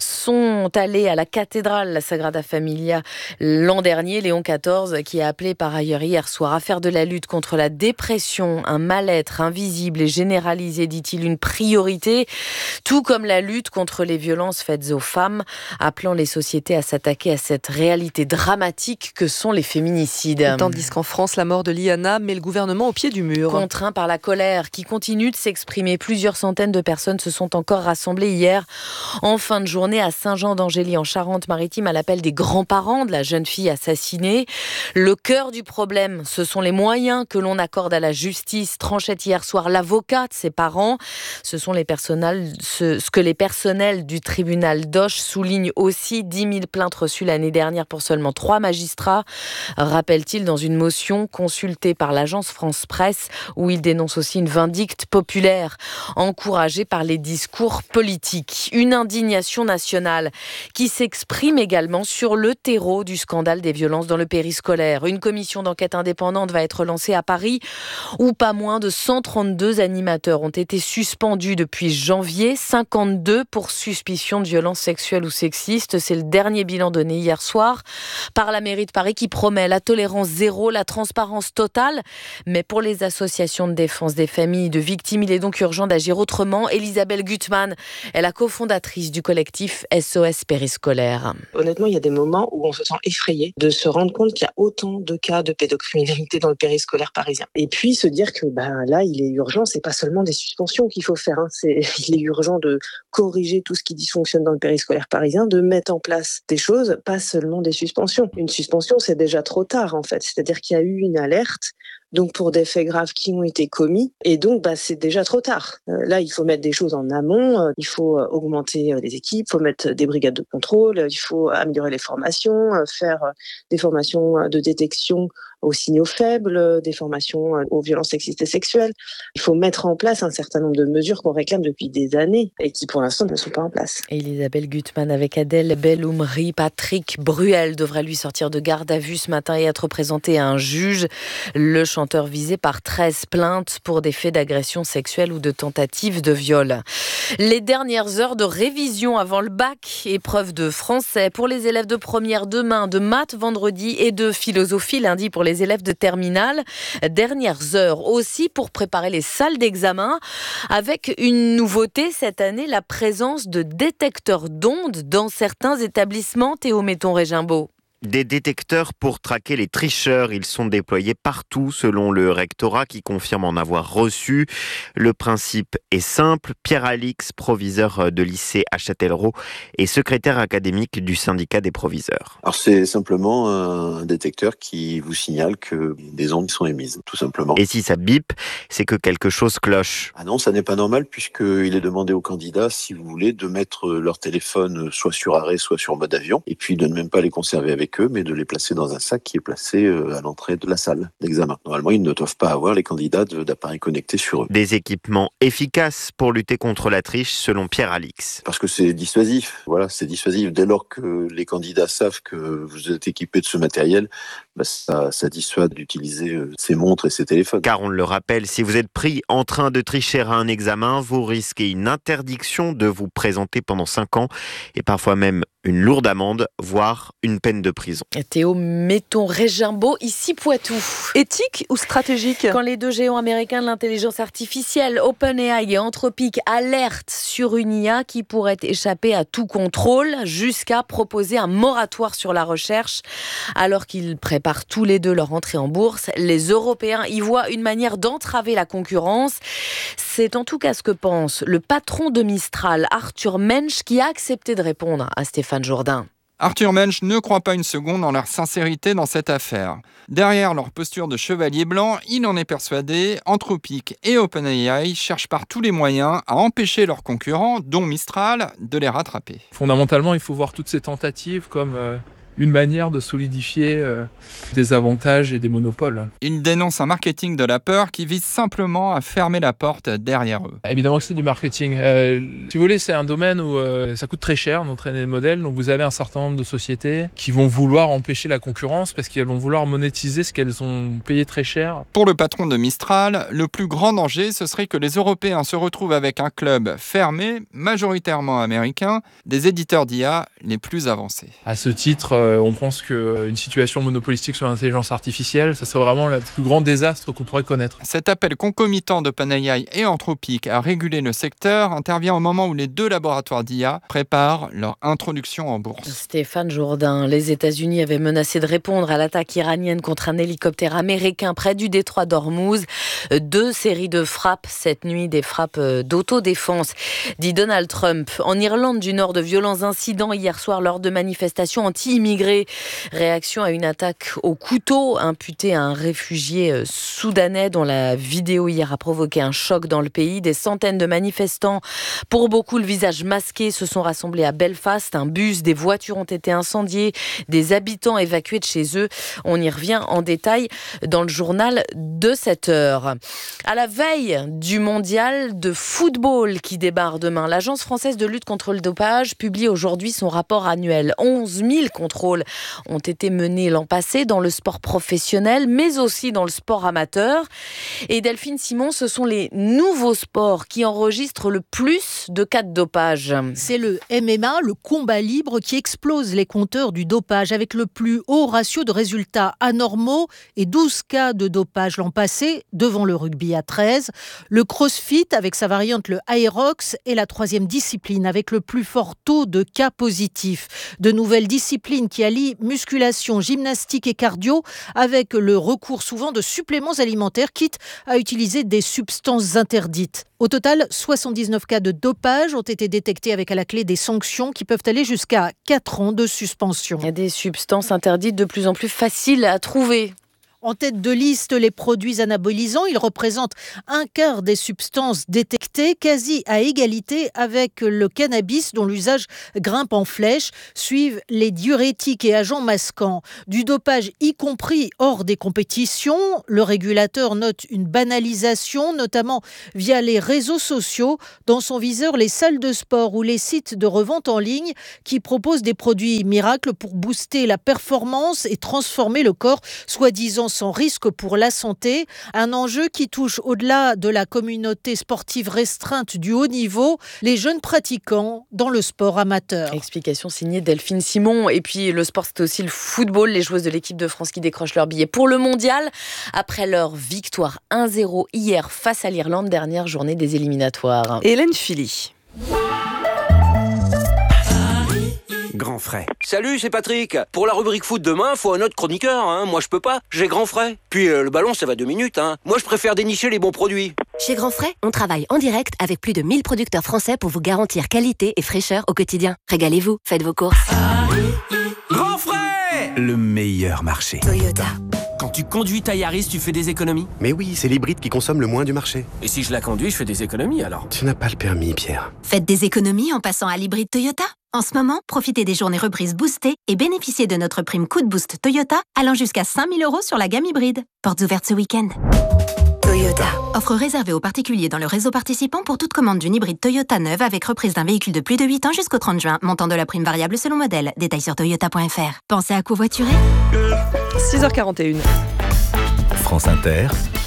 sont allés à la cathédrale, la Sagrada Familia, l'an dernier. Léon quatorze qui a appelé par ailleurs hier soir à faire de la lutte contre la dépression, un mal-être invisible et généralisé, dit-il, une priorité, tout comme la lutte contre les violences faites aux femmes, appelant les sociétés à s'attaquer à cette réalité dramatique que sont les féminicides. Tandis qu'en France, la mort de Liana met le gouvernement au pied du mur. Contraint par la colère qui continue de s'exprimer, plusieurs centaines de personnes se sont encore rassemblées hier en fin de journée à Saint-Jean-d'Angély en Charente-Maritime à l'appel des grands-parents de la jeune fille assassinée. Le cœur du problème, ce sont les moyens que l'on accorde à la justice, tranchait hier soir l'avocat de ses parents. Ce sont les personnels, ce, ce que les personnels du tribunal d'Auch soulignent aussi. dix mille plaintes reçues l'année dernière pour seulement trois magistrats, rappelle-t-il dans une motion consultée par l'agence France Presse, où il dénonce aussi une vindicte populaire encouragée par les discours politiques. Une indignation nationale qui s'exprime également sur le terreau du scandale des violences dans le périscolaire. Une commission d'enquête indépendante va être lancée à Paris, où pas moins de cent trente-deux animateurs ont été suspendus depuis janvier, cinquante-deux pour suspicion de violences sexuelles ou sexistes. C'est le dernier dernier bilan donné hier soir par la mairie de Paris qui promet la tolérance zéro, la transparence totale. Mais pour les associations de défense des familles de victimes, il est donc urgent d'agir autrement. Elisabeth Gutmann est la cofondatrice du collectif S O S Périscolaire. Honnêtement, il y a des moments où on se sent effrayé de se rendre compte qu'il y a autant de cas de pédocriminalité dans le périscolaire parisien. Et puis se dire que ben, là, il est urgent, c'est pas seulement des suspensions qu'il faut faire. Hein. C'est, il est urgent de corriger tout ce qui dysfonctionne dans le périscolaire parisien, de mettre en place des choses, pas seulement des suspensions. Une suspension, c'est déjà trop tard en fait. C'est-à-dire qu'il y a eu une alerte, donc pour des faits graves qui ont été commis, et donc bah, c'est déjà trop tard. Euh, là, il faut mettre des choses en amont, euh, il faut euh, augmenter euh, les équipes, il faut mettre des brigades de contrôle, il faut améliorer les formations, euh, faire euh, des formations de détection aux signaux faibles, des formations aux violences sexistes et sexuelles. Il faut mettre en place un certain nombre de mesures qu'on réclame depuis des années et qui pour l'instant ne sont pas en place. Elisabeth Gutmann avec Adèle Belloumri. Patrick Bruel devrait lui sortir de garde à vue ce matin et être présenté à un juge. Le chanteur visé par treize plaintes pour des faits d'agression sexuelle ou de tentative de viol. Les dernières heures de révision avant le bac, épreuve de français pour les élèves de première demain, de maths vendredi et de philosophie lundi pour les les élèves de terminale. Dernières heures aussi pour préparer les salles d'examen avec une nouveauté cette année, la présence de détecteurs d'ondes dans certains établissements. Théo Metton-Régimbaud. Des détecteurs pour traquer les tricheurs. Ils sont déployés partout selon le rectorat qui confirme en avoir reçu. Le principe est simple. Pierre Alix, proviseur de lycée à Châtellerault et secrétaire académique du syndicat des proviseurs. Alors c'est simplement un détecteur qui vous signale que des ondes sont émises, tout simplement. Et si ça bip, c'est que quelque chose cloche. Ah non, ça n'est pas normal puisqu'il est demandé aux candidats, si vous voulez, de mettre leur téléphone soit sur arrêt, soit sur mode avion et puis de ne même pas les conserver avec eux, mais de les placer dans un sac qui est placé à l'entrée de la salle d'examen. Normalement, ils ne doivent pas avoir, les candidats, d'appareils connectés sur eux. Des équipements efficaces pour lutter contre la triche, selon Pierre Alix. Parce que c'est dissuasif. Voilà, c'est dissuasif. Dès lors que les candidats savent que vous êtes équipés de ce matériel, bah ça, ça dissuade d'utiliser ces montres et ces téléphones. Car on le rappelle, si vous êtes pris en train de tricher à un examen, vous risquez une interdiction de vous présenter pendant cinq ans et parfois même une lourde amende, voire une peine de prison. Théo Metton-Régimbaud, ici Poitou. Éthique ou stratégique ? Quand les deux géants américains de l'intelligence artificielle, OpenAI et Anthropic, alertent sur une I A qui pourrait échapper à tout contrôle, jusqu'à proposer un moratoire sur la recherche. Alors qu'ils préparent tous les deux leur entrée en bourse, les Européens y voient une manière d'entraver la concurrence. C'est en tout cas ce que pense le patron de Mistral, Arthur Mensch, qui a accepté de répondre à Stéphane Jourdain. Arthur Mensch ne croit pas une seconde en leur sincérité dans cette affaire. Derrière leur posture de chevalier blanc, il en est persuadé, Anthropic et OpenAI cherchent par tous les moyens à empêcher leurs concurrents, dont Mistral, de les rattraper. Fondamentalement, il faut voir toutes ces tentatives comme euh, une manière de solidifier euh, des avantages et des monopoles. Il dénonce un marketing de la peur qui vise simplement à fermer la porte derrière eux. Évidemment que c'est du marketing. Euh, si vous voulez, c'est un domaine où euh, ça coûte très cher d'entraîner des modèles. Donc vous avez un certain nombre de sociétés qui vont vouloir empêcher la concurrence parce qu'elles vont vouloir monétiser ce qu'elles ont payé très cher. Pour le patron de Mistral, le plus grand danger, ce serait que les Européens se retrouvent avec un club fermé, majoritairement américain, des éditeurs d'I A les plus avancés. À ce titre, euh, on pense qu'une situation monopolistique sur l'intelligence artificielle, ça serait vraiment le plus grand désastre qu'on pourrait connaître. Cet appel concomitant d'OpenAI et Anthropic à réguler le secteur intervient au moment où les deux laboratoires d'I A préparent leur introduction en bourse. Stéphane Jourdain, les États-Unis avaient menacé de répondre à l'attaque iranienne contre un hélicoptère américain près du détroit d'Ormuz. Deux séries de frappes cette nuit, des frappes d'autodéfense, dit Donald Trump. En Irlande du Nord, de violents incidents hier soir lors de manifestations anti-immigrés. Réaction à une attaque au couteau imputée à un réfugié soudanais dont la vidéo hier a provoqué un choc dans le pays. Des centaines de manifestants, pour beaucoup le visage masqué, se sont rassemblés à Belfast. Un bus, des voitures ont été incendiées, des habitants évacués de chez eux. On y revient en détail dans le journal de sept heures. À la veille du mondial de football qui débarre demain, l'Agence française de lutte contre le dopage publie aujourd'hui son rapport annuel. onze mille contrôles contrôles ont été menés l'an passé dans le sport professionnel, mais aussi dans le sport amateur. Et Delphine Simon, ce sont les nouveaux sports qui enregistrent le plus de cas de dopage. C'est le M M A, le combat libre, qui explose les compteurs du dopage avec le plus haut ratio de résultats anormaux et douze cas de dopage l'an passé, devant le rugby à treize. Le crossfit, avec sa variante le Aerox, est la troisième discipline avec le plus fort taux de cas positifs. De nouvelles disciplines qui allient musculation, gymnastique et cardio, avec le recours souvent de suppléments alimentaires, quitte à utiliser des substances interdites. Au total, soixante-dix-neuf cas de dopage ont été détectés avec à la clé des sanctions qui peuvent aller jusqu'à quatre ans de suspension. Il y a des substances interdites de plus en plus faciles à trouver. En tête de liste, les produits anabolisants, ils représentent un quart des substances détectées, quasi à égalité avec le cannabis dont l'usage grimpe en flèche. Suivent les diurétiques et agents masquants. Du dopage y compris hors des compétitions. Le régulateur note une banalisation, notamment via les réseaux sociaux. Dans son viseur, les salles de sport ou les sites de revente en ligne qui proposent des produits miracles pour booster la performance et transformer le corps, soi-disant sans risque pour la santé. Un enjeu qui touche au-delà de la communauté sportive restreinte du haut niveau, les jeunes pratiquants dans le sport amateur. Explication signée Delphine Simon. Et puis le sport, c'est aussi le football. Les joueuses de l'équipe de France qui décrochent leur billet pour le mondial après leur victoire un zéro hier face à l'Irlande, dernière journée des éliminatoires. Hélène Philly. Grand frais. Salut, c'est Patrick. Pour la rubrique foot demain, faut un autre chroniqueur. Hein. Moi, je peux pas. J'ai Grand frais. Puis euh, le ballon, ça va deux minutes. Hein. Moi, je préfère dénicher les bons produits. Chez Grand frais, on travaille en direct avec plus de mille producteurs français pour vous garantir qualité et fraîcheur au quotidien. Régalez-vous, faites vos courses. Grand frais, le meilleur marché. Toyota. Quand tu conduis ta Yaris, tu fais des économies? Mais oui, c'est l'hybride qui consomme le moins du marché. Et si je la conduis, je fais des économies alors? Tu n'as pas le permis, Pierre. Faites des économies en passant à l'hybride Toyota. En ce moment, profitez des journées reprises boostées et bénéficiez de notre prime coup de boost Toyota allant jusqu'à cinq mille euros sur la gamme hybride. Portes ouvertes ce week-end. Toyota. Offre réservée aux particuliers dans le réseau participant pour toute commande d'une hybride Toyota neuve avec reprise d'un véhicule de plus de huit ans jusqu'au trente juin. Montant de la prime variable selon modèle. Détails sur toyota point f r. Pensez à covoiturer. six heures quarante et une. France Inter.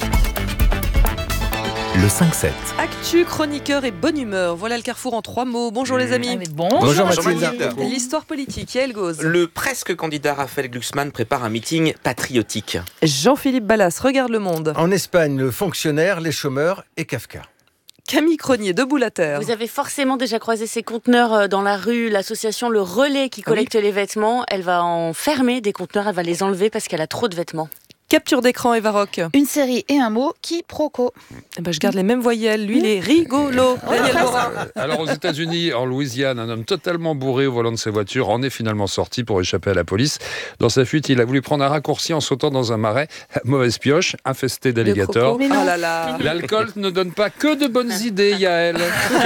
Le cinq sept. Actu, chroniqueur et bonne humeur. Voilà le carrefour en trois mots. Bonjour les amis. Allez, bon. Bonjour Mathilde. L'histoire politique, Yael Gauz. Le presque candidat Raphaël Glucksmann prépare un meeting patriotique. Jean-Philippe Ballas, regarde Le Monde. En Espagne, le fonctionnaire, les chômeurs et Kafka. Camille Cronier, debout la terre. Vous avez forcément déjà croisé ces conteneurs dans la rue. L'association Le Relais qui collecte ah oui. les vêtements, elle va en fermer des conteneurs, elle va les enlever parce qu'elle a trop de vêtements. Capture d'écran, Eva Rock. Une série et un mot, quiproquo. Eh ben, je garde les mêmes voyelles. Lui, il est rigolo. Daniel Morin. Alors, aux États-Unis, en Louisiane, un homme totalement bourré au volant de sa voiture en est finalement sorti pour échapper à la police. Dans sa fuite, il a voulu prendre un raccourci en sautant dans un marais. Mauvaise pioche, infesté d'alligators. Oh là là. L'alcool ne donne pas que de bonnes idées, Yael.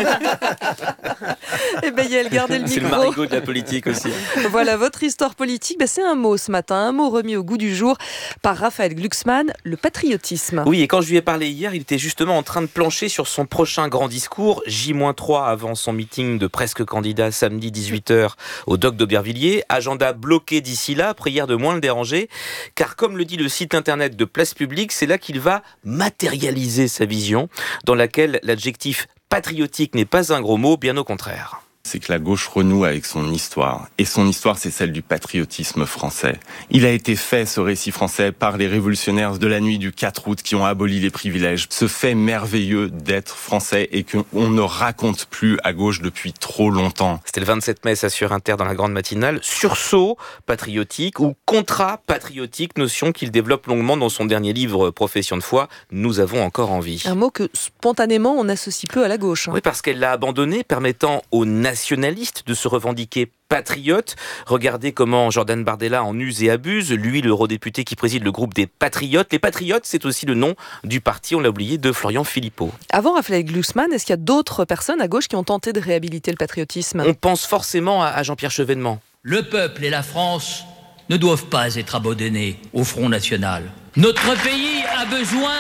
Eh bien, Yael, gardez le micro. C'est le marigot de la politique aussi. Voilà, votre histoire politique, ben, c'est un mot ce matin. Un mot remis au goût du jour par Raphaël Glucksmann, le patriotisme. Oui, et quand je lui ai parlé hier, il était justement en train de plancher sur son prochain grand discours, J trois avant son meeting de presque candidat samedi dix-huit heures au Doc d'Aubervilliers. Agenda bloqué d'ici là, prière de moins le déranger, car comme le dit le site internet de Place Publique, c'est là qu'il va matérialiser sa vision, dans laquelle l'adjectif patriotique n'est pas un gros mot, bien au contraire. C'est que la gauche renoue avec son histoire. Et son histoire, c'est celle du patriotisme français. Il a été fait, ce récit français, par les révolutionnaires de la nuit du quatre août qui ont aboli les privilèges. Ce fait merveilleux d'être français et qu'on ne raconte plus à gauche depuis trop longtemps. C'était le vingt-sept mai, ça sur Inter dans la grande matinale. Sursaut patriotique ou contrat patriotique, notion qu'il développe longuement dans son dernier livre Profession de foi, Nous avons encore envie. Un mot que spontanément on associe peu à la gauche. Hein. Oui, parce qu'elle l'a abandonné, permettant aux nationalistes de se revendiquer patriotes. Regardez comment Jordan Bardella en use et abuse, lui l'eurodéputé qui préside le groupe des Patriotes. Les Patriotes, c'est aussi le nom du parti, on l'a oublié, de Florian Philippot. Avant Raphaël Glucksmann, est-ce qu'il y a d'autres personnes à gauche qui ont tenté de réhabiliter le patriotisme ? On pense forcément à Jean-Pierre Chevènement. Le peuple et la France ne doivent pas être abandonnés au Front National. Notre pays a besoin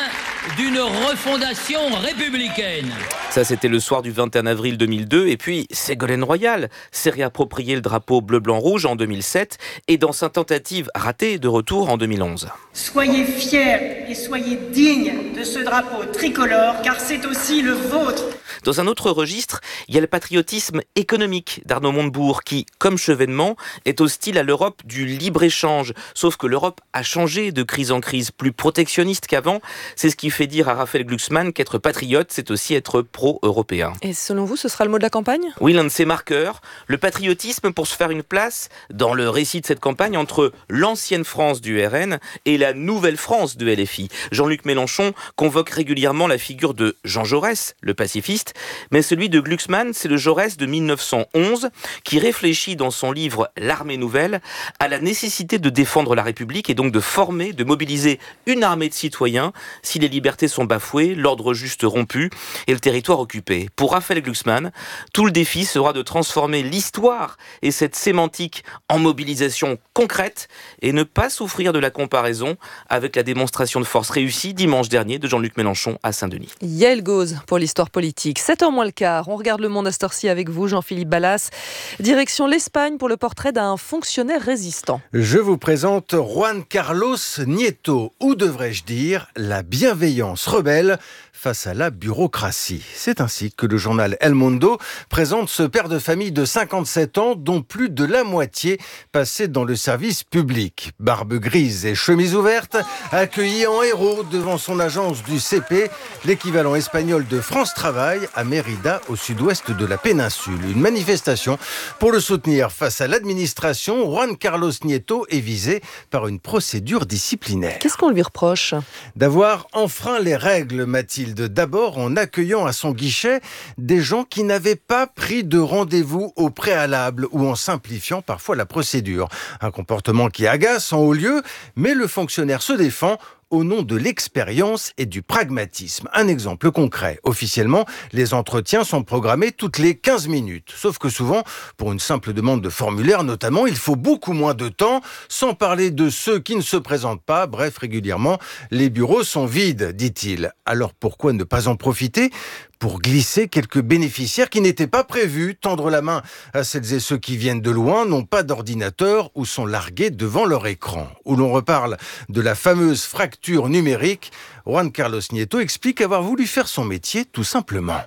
d'une refondation républicaine. Ça, c'était le soir du vingt et un avril deux mille deux. Et puis, Ségolène Royal s'est réapproprié le drapeau bleu-blanc-rouge en deux mille sept et dans sa tentative ratée de retour en deux mille onze. Soyez fiers et soyez dignes de ce drapeau tricolore, car c'est aussi le vôtre. Dans un autre registre, il y a le patriotisme économique d'Arnaud Montebourg qui, comme Chevènement, est hostile à l'Europe du libre-échange. Sauf que l'Europe a changé de crise en crise, plus protectionniste qu'avant. C'est ce qui fait dire à Raphaël Glucksmann qu'être patriote, c'est aussi être pro-européen. Et selon vous, ce sera le mot de la campagne ? Oui, l'un de ses marqueurs, le patriotisme pour se faire une place dans le récit de cette campagne entre l'ancienne France du R N et la nouvelle France de L F I. Jean-Luc Mélenchon convoque régulièrement la figure de Jean Jaurès, le pacifiste, mais celui de Glucksmann, c'est le Jaurès de mille neuf cent onze qui réfléchit dans son livre L'Armée nouvelle à la nécessité de défendre la République et donc de former, de mobiliser une armée de citoyens si les libertés sont bafouées, l'ordre juste rompu et le territoire occupé. Pour Raphaël Glucksmann, tout le défi sera de transformer l'histoire et cette sémantique en mobilisation concrète et ne pas souffrir de la comparaison avec la démonstration de force réussie dimanche dernier de Jean-Luc Mélenchon à Saint-Denis. Yael Gauze pour l'histoire politique. sept heures moins le quart. On regarde le monde à cette heure-ci avec vous, Jean-Philippe Ballas. Direction l'Espagne pour le portrait d'un fonctionnaire résistant. Je vous présente Juan Carlos Nieto, ou devrais-je dire la bienveillance rebelle face à la bureaucratie. C'est ainsi que le journal El Mundo présente ce père de famille de cinquante-sept ans dont plus de la moitié passait dans le service public. Barbe grise et chemise ouverte, accueilli en héros devant son agence du C P, l'équivalent espagnol de France Travail à Mérida au sud-ouest de la péninsule. Une manifestation pour le soutenir face à l'administration. Juan Carlos Nieto est visé par une procédure disciplinaire. Qu'est-ce qu'on lui reproche ? D'avoir enfreint les règles, Mathilde. D'abord en accueillant à son guichet des gens qui n'avaient pas pris de rendez-vous au préalable ou en simplifiant parfois la procédure. Un comportement qui agace en haut lieu, mais le fonctionnaire se défend au nom de l'expérience et du pragmatisme. Un exemple concret. Officiellement, les entretiens sont programmés toutes les quinze minutes. Sauf que souvent, pour une simple demande de formulaire notamment, il faut beaucoup moins de temps, sans parler de ceux qui ne se présentent pas. Bref, régulièrement, les bureaux sont vides, dit-il. Alors pourquoi ne pas en profiter pour glisser quelques bénéficiaires qui n'étaient pas prévus, tendre la main à celles et ceux qui viennent de loin, n'ont pas d'ordinateur ou sont largués devant leur écran. Où l'on reparle de la fameuse fracture numérique, Juan Carlos Nieto explique avoir voulu faire son métier tout simplement.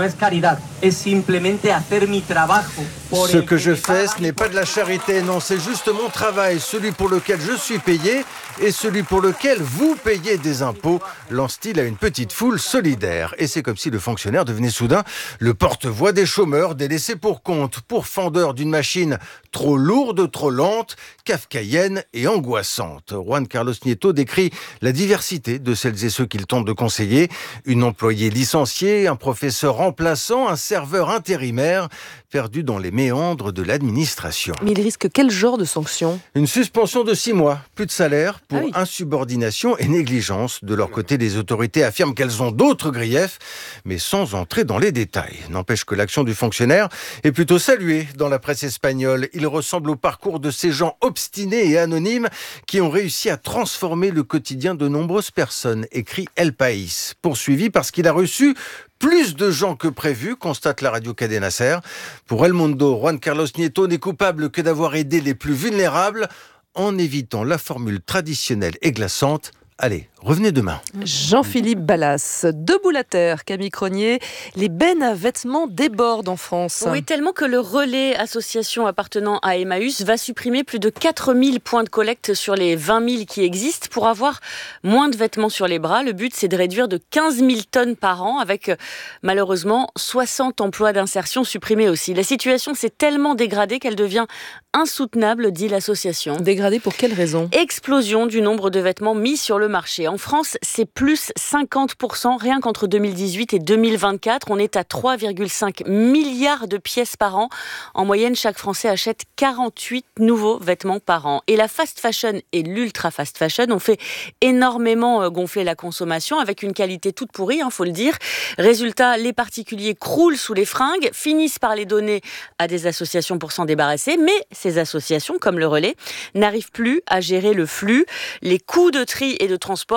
Ce que je fais, ce n'est pas de la charité, non, c'est juste mon travail, celui pour lequel je suis payé et celui pour lequel vous payez des impôts, lance-t-il à une petite foule solidaire. Et c'est comme si le fonctionnaire devenait soudain le porte-voix des chômeurs, des laissés pour compte, pourfendeur d'une machine trop lourde, trop lente, kafkaïenne et angoissante. Juan Carlos Nieto décrit la diversité de celles et ceux qu'il tente de conseiller. Une employée licenciée, un professeur remplaçant, un serveur intérimaire, perdu dans les méandres de l'administration. Mais il risque quel genre de sanction ? Une suspension de six mois, plus de salaire pour ah oui. insubordination et négligence. De leur côté, les autorités affirment qu'elles ont d'autres griefs, mais sans entrer dans les détails. N'empêche que l'action du fonctionnaire est plutôt saluée dans la presse espagnole. Il ressemble au parcours de ces gens obstinés et anonymes qui ont réussi à transformer le quotidien de nombreuses personnes, écrit El País. Poursuivi parce qu'il a reçu plus de gens que prévu, constate la radio Cadena Ser. Pour El Mundo, Juan Carlos Nieto n'est coupable que d'avoir aidé les plus vulnérables en évitant la formule traditionnelle et glaçante. Allez, revenez demain. Jean-Philippe Ballas. Debout la terre, Camille Cronier. Les bennes à vêtements débordent en France. Oui, tellement que le relais, association appartenant à Emmaüs, va supprimer plus de quatre mille points de collecte sur les vingt mille qui existent pour avoir moins de vêtements sur les bras. Le but, c'est de réduire de quinze mille tonnes par an avec, malheureusement, soixante emplois d'insertion supprimés aussi. La situation s'est tellement dégradée qu'elle devient insoutenable, dit l'association. Dégradée pour quelle raison ? Explosion du nombre de vêtements mis sur le marché. En France, c'est plus cinquante pour cent rien qu'entre deux mille dix-huit et deux mille vingt-quatre. On est à trois virgule cinq milliards de pièces par an. En moyenne, chaque Français achète quarante-huit nouveaux vêtements par an. Et la fast fashion et l'ultra fast fashion ont fait énormément gonfler la consommation avec une qualité toute pourrie, hein, faut le dire. Résultat, les particuliers croulent sous les fringues, finissent par les donner à des associations pour s'en débarrasser, mais ces associations, comme le Relais, n'arrivent plus à gérer le flux. Les coûts de tri et de transport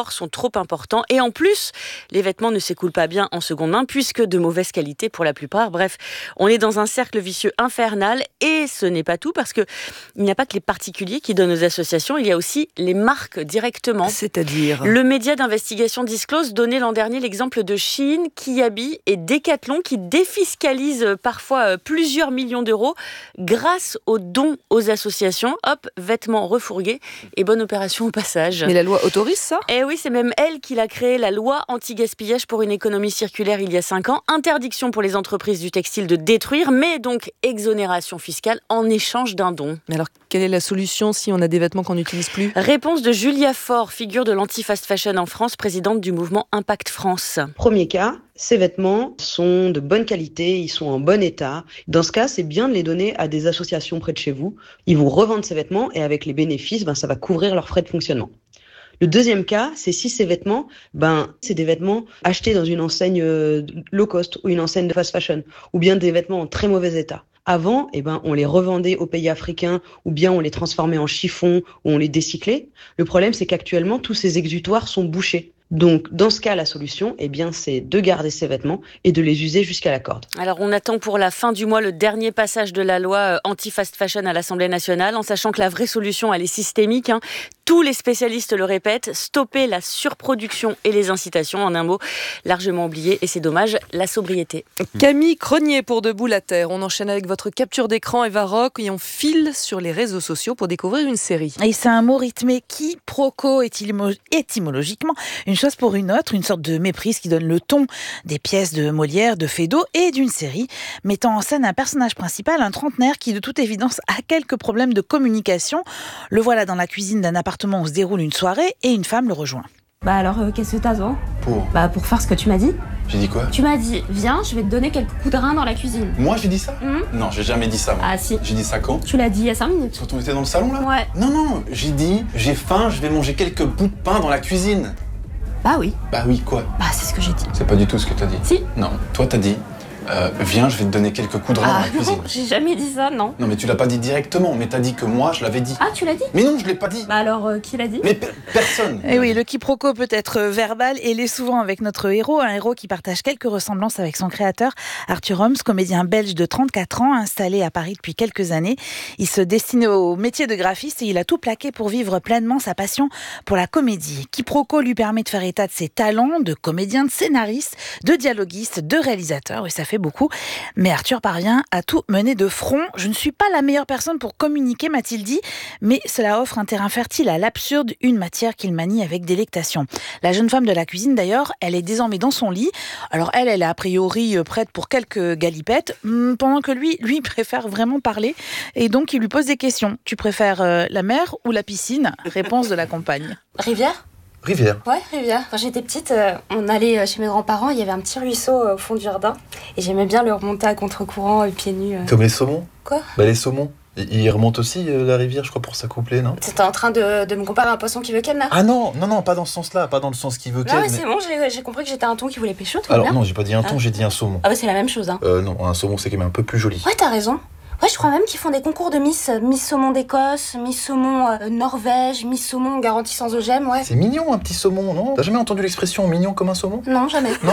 efforts sont trop importants. Et en plus, les vêtements ne s'écoulent pas bien en seconde main puisque de mauvaise qualité pour la plupart. Bref, on est dans un cercle vicieux infernal et ce n'est pas tout parce que il n'y a pas que les particuliers qui donnent aux associations, il y a aussi les marques directement. C'est-à-dire ? Le média d'investigation Disclose donnait l'an dernier l'exemple de Shein, Kiabi et Decathlon qui défiscalisent parfois plusieurs millions d'euros grâce aux dons aux associations. Hop, vêtements refourgués et bonne opération au passage. Mais la loi autorise ça ? Eh oui, c'est même elle qui l'a créé, la loi anti-gaspillage pour une économie circulaire il y a cinq ans. Interdiction pour les entreprises du textile de détruire, mais donc exonération fiscale en échange d'un don. Mais alors, quelle est la solution si on a des vêtements qu'on n'utilise plus ? Réponse de Julia Faure, figure de l'anti-fast fashion en France, présidente du mouvement Impact France. Premier cas, ces vêtements sont de bonne qualité, ils sont en bon état. Dans ce cas, c'est bien de les donner à des associations près de chez vous. Ils vous revendent ces vêtements et avec les bénéfices, ben, ça va couvrir leurs frais de fonctionnement. Le deuxième cas, c'est si ces vêtements, ben, c'est des vêtements achetés dans une enseigne low cost ou une enseigne de fast fashion, ou bien des vêtements en très mauvais état. Avant, eh ben, on les revendait aux pays africains, ou bien on les transformait en chiffon, ou on les décyclait. Le problème, c'est qu'actuellement, tous ces exutoires sont bouchés. Donc, dans ce cas, la solution, eh bien, c'est de garder ces vêtements et de les user jusqu'à la corde. Alors, on attend pour la fin du mois le dernier passage de la loi anti-fast fashion à l'Assemblée nationale, en sachant que la vraie solution, elle est systémique, hein. Tous les spécialistes le répètent, stopper la surproduction et les incitations, en un mot, largement oublié, et c'est dommage, la sobriété. Camille Cronier pour Debout la Terre. On enchaîne avec votre capture d'écran, Eva Rock, et on file sur les réseaux sociaux pour découvrir une série. Et c'est un mot rythmé quiproquo étymologiquement, une chose pour une autre, une sorte de méprise qui donne le ton des pièces de Molière, de Feydeau et d'une série mettant en scène un personnage principal, un trentenaire qui de toute évidence a quelques problèmes de communication. Le voilà dans la cuisine d'un appartement où se déroule une soirée et une femme le rejoint. Bah alors, euh, qu'est-ce que t'as besoin ? Pour Bah pour faire ce que tu m'as dit. J'ai dit quoi ? Tu m'as dit, viens, je vais te donner quelques coups de rein dans la cuisine. Moi j'ai dit ça ? Mmh. Non, j'ai jamais dit ça moi. Ah si. J'ai dit ça quand ? Tu l'as dit il y a cinq minutes. Quand on était dans le salon là ? Ouais. Non, non, j'ai dit, j'ai faim, je vais manger quelques bouts de pain dans la cuisine. Bah oui. Bah oui, quoi ? Bah c'est ce que j'ai dit. C'est pas du tout ce que t'as dit. Si. Non, toi t'as dit, euh, viens, je vais te donner quelques coups de rein ah, dans la cuisine. Non, j'ai jamais dit ça, non. Non mais tu l'as pas dit directement, mais t'as dit que moi je l'avais dit. Ah, tu l'as dit ? Mais non, je l'ai pas dit. Bah alors, euh, qui l'a dit ? Mais pe- personne. Et oui, le quiproquo peut être verbal et l'est souvent avec notre héros, un héros qui partage quelques ressemblances avec son créateur, Arthur Holmes, comédien belge de trente-quatre ans, installé à Paris depuis quelques années. Il se destinait au métier de graphiste et il a tout plaqué pour vivre pleinement sa passion pour la comédie. Quiproquo lui permet de faire état de ses talents de comédien, de scénariste, de dialoguiste, de réalisateur, et ça fait beaucoup. Mais Arthur parvient à tout mener de front. Je ne suis pas la meilleure personne pour communiquer, m'a-t-il dit, mais cela offre un terrain fertile à l'absurde, une matière qu'il manie avec délectation. La jeune femme de la cuisine, d'ailleurs, elle est désormais dans son lit. Alors elle, elle est a priori prête pour quelques galipettes, pendant que lui, lui préfère vraiment parler, et donc il lui pose des questions. Tu préfères euh, la mer ou la piscine ? Réponse de la compagne. Rivière ? Rivière. Ouais, rivière. Quand j'étais petite, euh, on allait chez mes grands-parents, il y avait un petit ruisseau euh, au fond du jardin. Et j'aimais bien le remonter à contre-courant, euh, pieds nus. Euh. Comme les saumons ? Quoi ? Bah les saumons. Ils remontent aussi euh, la rivière, je crois, pour s'accoupler, non ? T'étais en train de, de me comparer à un poisson qui veut ken, là ? Ah non, non, non, pas dans ce sens-là, pas dans le sens qui veut ken. Ah ouais, mais... c'est bon, j'ai, j'ai compris que j'étais un thon qui voulait pécho, tout Alors bien. non, j'ai pas dit un thon, ah. j'ai dit un saumon. Ah bah c'est la même chose, hein. Euh non, un saumon c'est quand même un peu plus joli. Ouais, t'as raison. Ouais, je crois même qu'ils font des concours de Miss, Miss Saumon d'Écosse, Miss Saumon euh, Norvège, Miss Saumon garantie sans O G M, ouais. C'est mignon un petit saumon, non ? T'as jamais entendu l'expression mignon comme un saumon ? Non, jamais. Non ?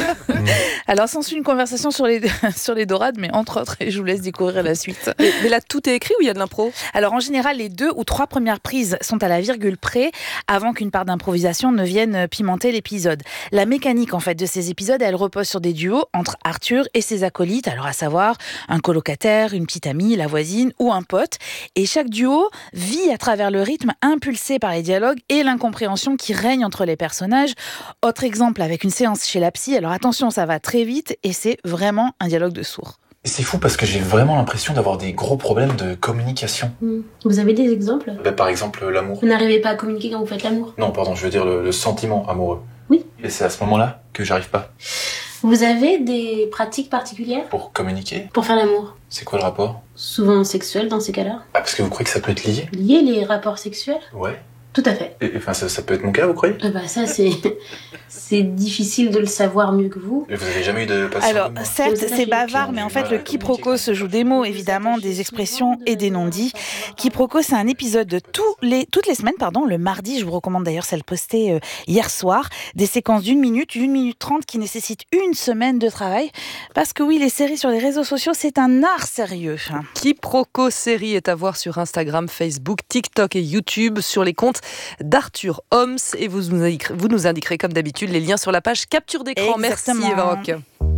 Alors, s'ensuit une conversation sur les, sur les dorades, mais entre autres, et je vous laisse découvrir la suite. Mais, mais là, tout est écrit ou il y a de l'impro ? Alors, en général, les deux ou trois premières prises sont à la virgule près, avant qu'une part d'improvisation ne vienne pimenter l'épisode. La mécanique, en fait, de ces épisodes, elle repose sur des duos entre Arthur et ses acolytes, alors à savoir un colocataire, une petite amie, la voisine ou un pote. Et chaque duo vit à travers le rythme impulsé par les dialogues et l'incompréhension qui règne entre les personnages. Autre exemple avec une séance chez la psy. Alors attention, ça va très vite et c'est vraiment un dialogue de sourds. C'est fou parce que j'ai vraiment l'impression d'avoir des gros problèmes de communication. Mmh. Vous avez des exemples ? Bah, par exemple, l'amour. Vous n'arrivez pas à communiquer quand vous faites l'amour ? Non, pardon, je veux dire le, le sentiment amoureux. Oui. Et c'est à ce moment-là que j'arrive pas. Vous avez des pratiques particulières ? Pour communiquer ? Pour faire l'amour. C'est quoi le rapport ? Souvent sexuel dans ces cas-là. Ah, parce que vous croyez que ça peut être lié ? Lié les rapports sexuels ? Ouais. Tout à fait. Et, enfin, ça, ça peut être mon cas, vous croyez? Eh ben, ça, c'est... c'est difficile de le savoir mieux que vous. Et vous n'avez jamais eu de patient? Alors, certes, c'est bavard, mais en fait, le quiproquo se joue des mots, évidemment, des expressions et des non-dits. Quiproquo, c'est un épisode de tous les, toutes les semaines, pardon, le mardi. Je vous recommande d'ailleurs celle postée euh, hier soir. Des séquences d'une minute, une minute trente qui nécessitent une semaine de travail. Parce que oui, les séries sur les réseaux sociaux, c'est un art sérieux. Quiproquo série est à voir sur Instagram, Facebook, TikTok et YouTube sur les comptes d'Arthur Homs. Et vous nous indiquerez, vous nous indiquerez comme d'habitude les liens sur la page capture d'écran. Exactement. Merci Eva Rock.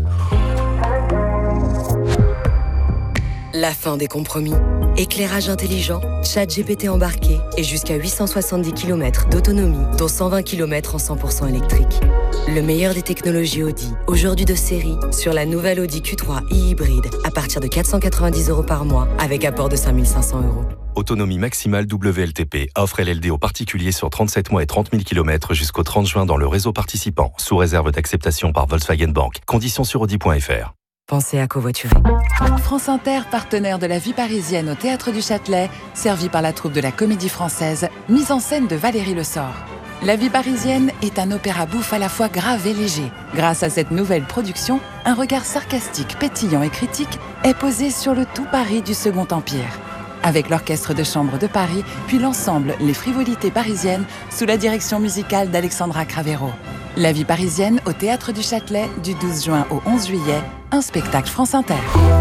La fin des compromis. Éclairage intelligent, chat G P T embarqué et jusqu'à huit cent soixante-dix kilomètres d'autonomie, dont cent vingt kilomètres en cent pour cent électrique. Le meilleur des technologies Audi, aujourd'hui de série, sur la nouvelle Audi Q trois e-hybride, à partir de quatre cent quatre-vingt-dix euros par mois, avec apport de cinq mille cinq cents euros. Autonomie maximale W L T P. Offre L L D aux particuliers sur trente-sept mois et trente mille kilomètres jusqu'au trente juin dans le réseau participant, sous réserve d'acceptation par Volkswagen Bank. Conditions sur audi point f r. Pensez à covoiturer. France Inter, partenaire de la vie parisienne au Théâtre du Châtelet, servi par la troupe de la Comédie Française, mise en scène de Valérie Le Sort. La vie parisienne est un opéra bouffe à la fois grave et léger. Grâce à cette nouvelle production, un regard sarcastique, pétillant et critique est posé sur le tout Paris du Second Empire. Avec l'Orchestre de Chambre de Paris, puis l'ensemble Les Frivolités Parisiennes, sous la direction musicale d'Alexandra Cravero. La vie parisienne au Théâtre du Châtelet, du douze juin au onze juillet, un spectacle France Inter.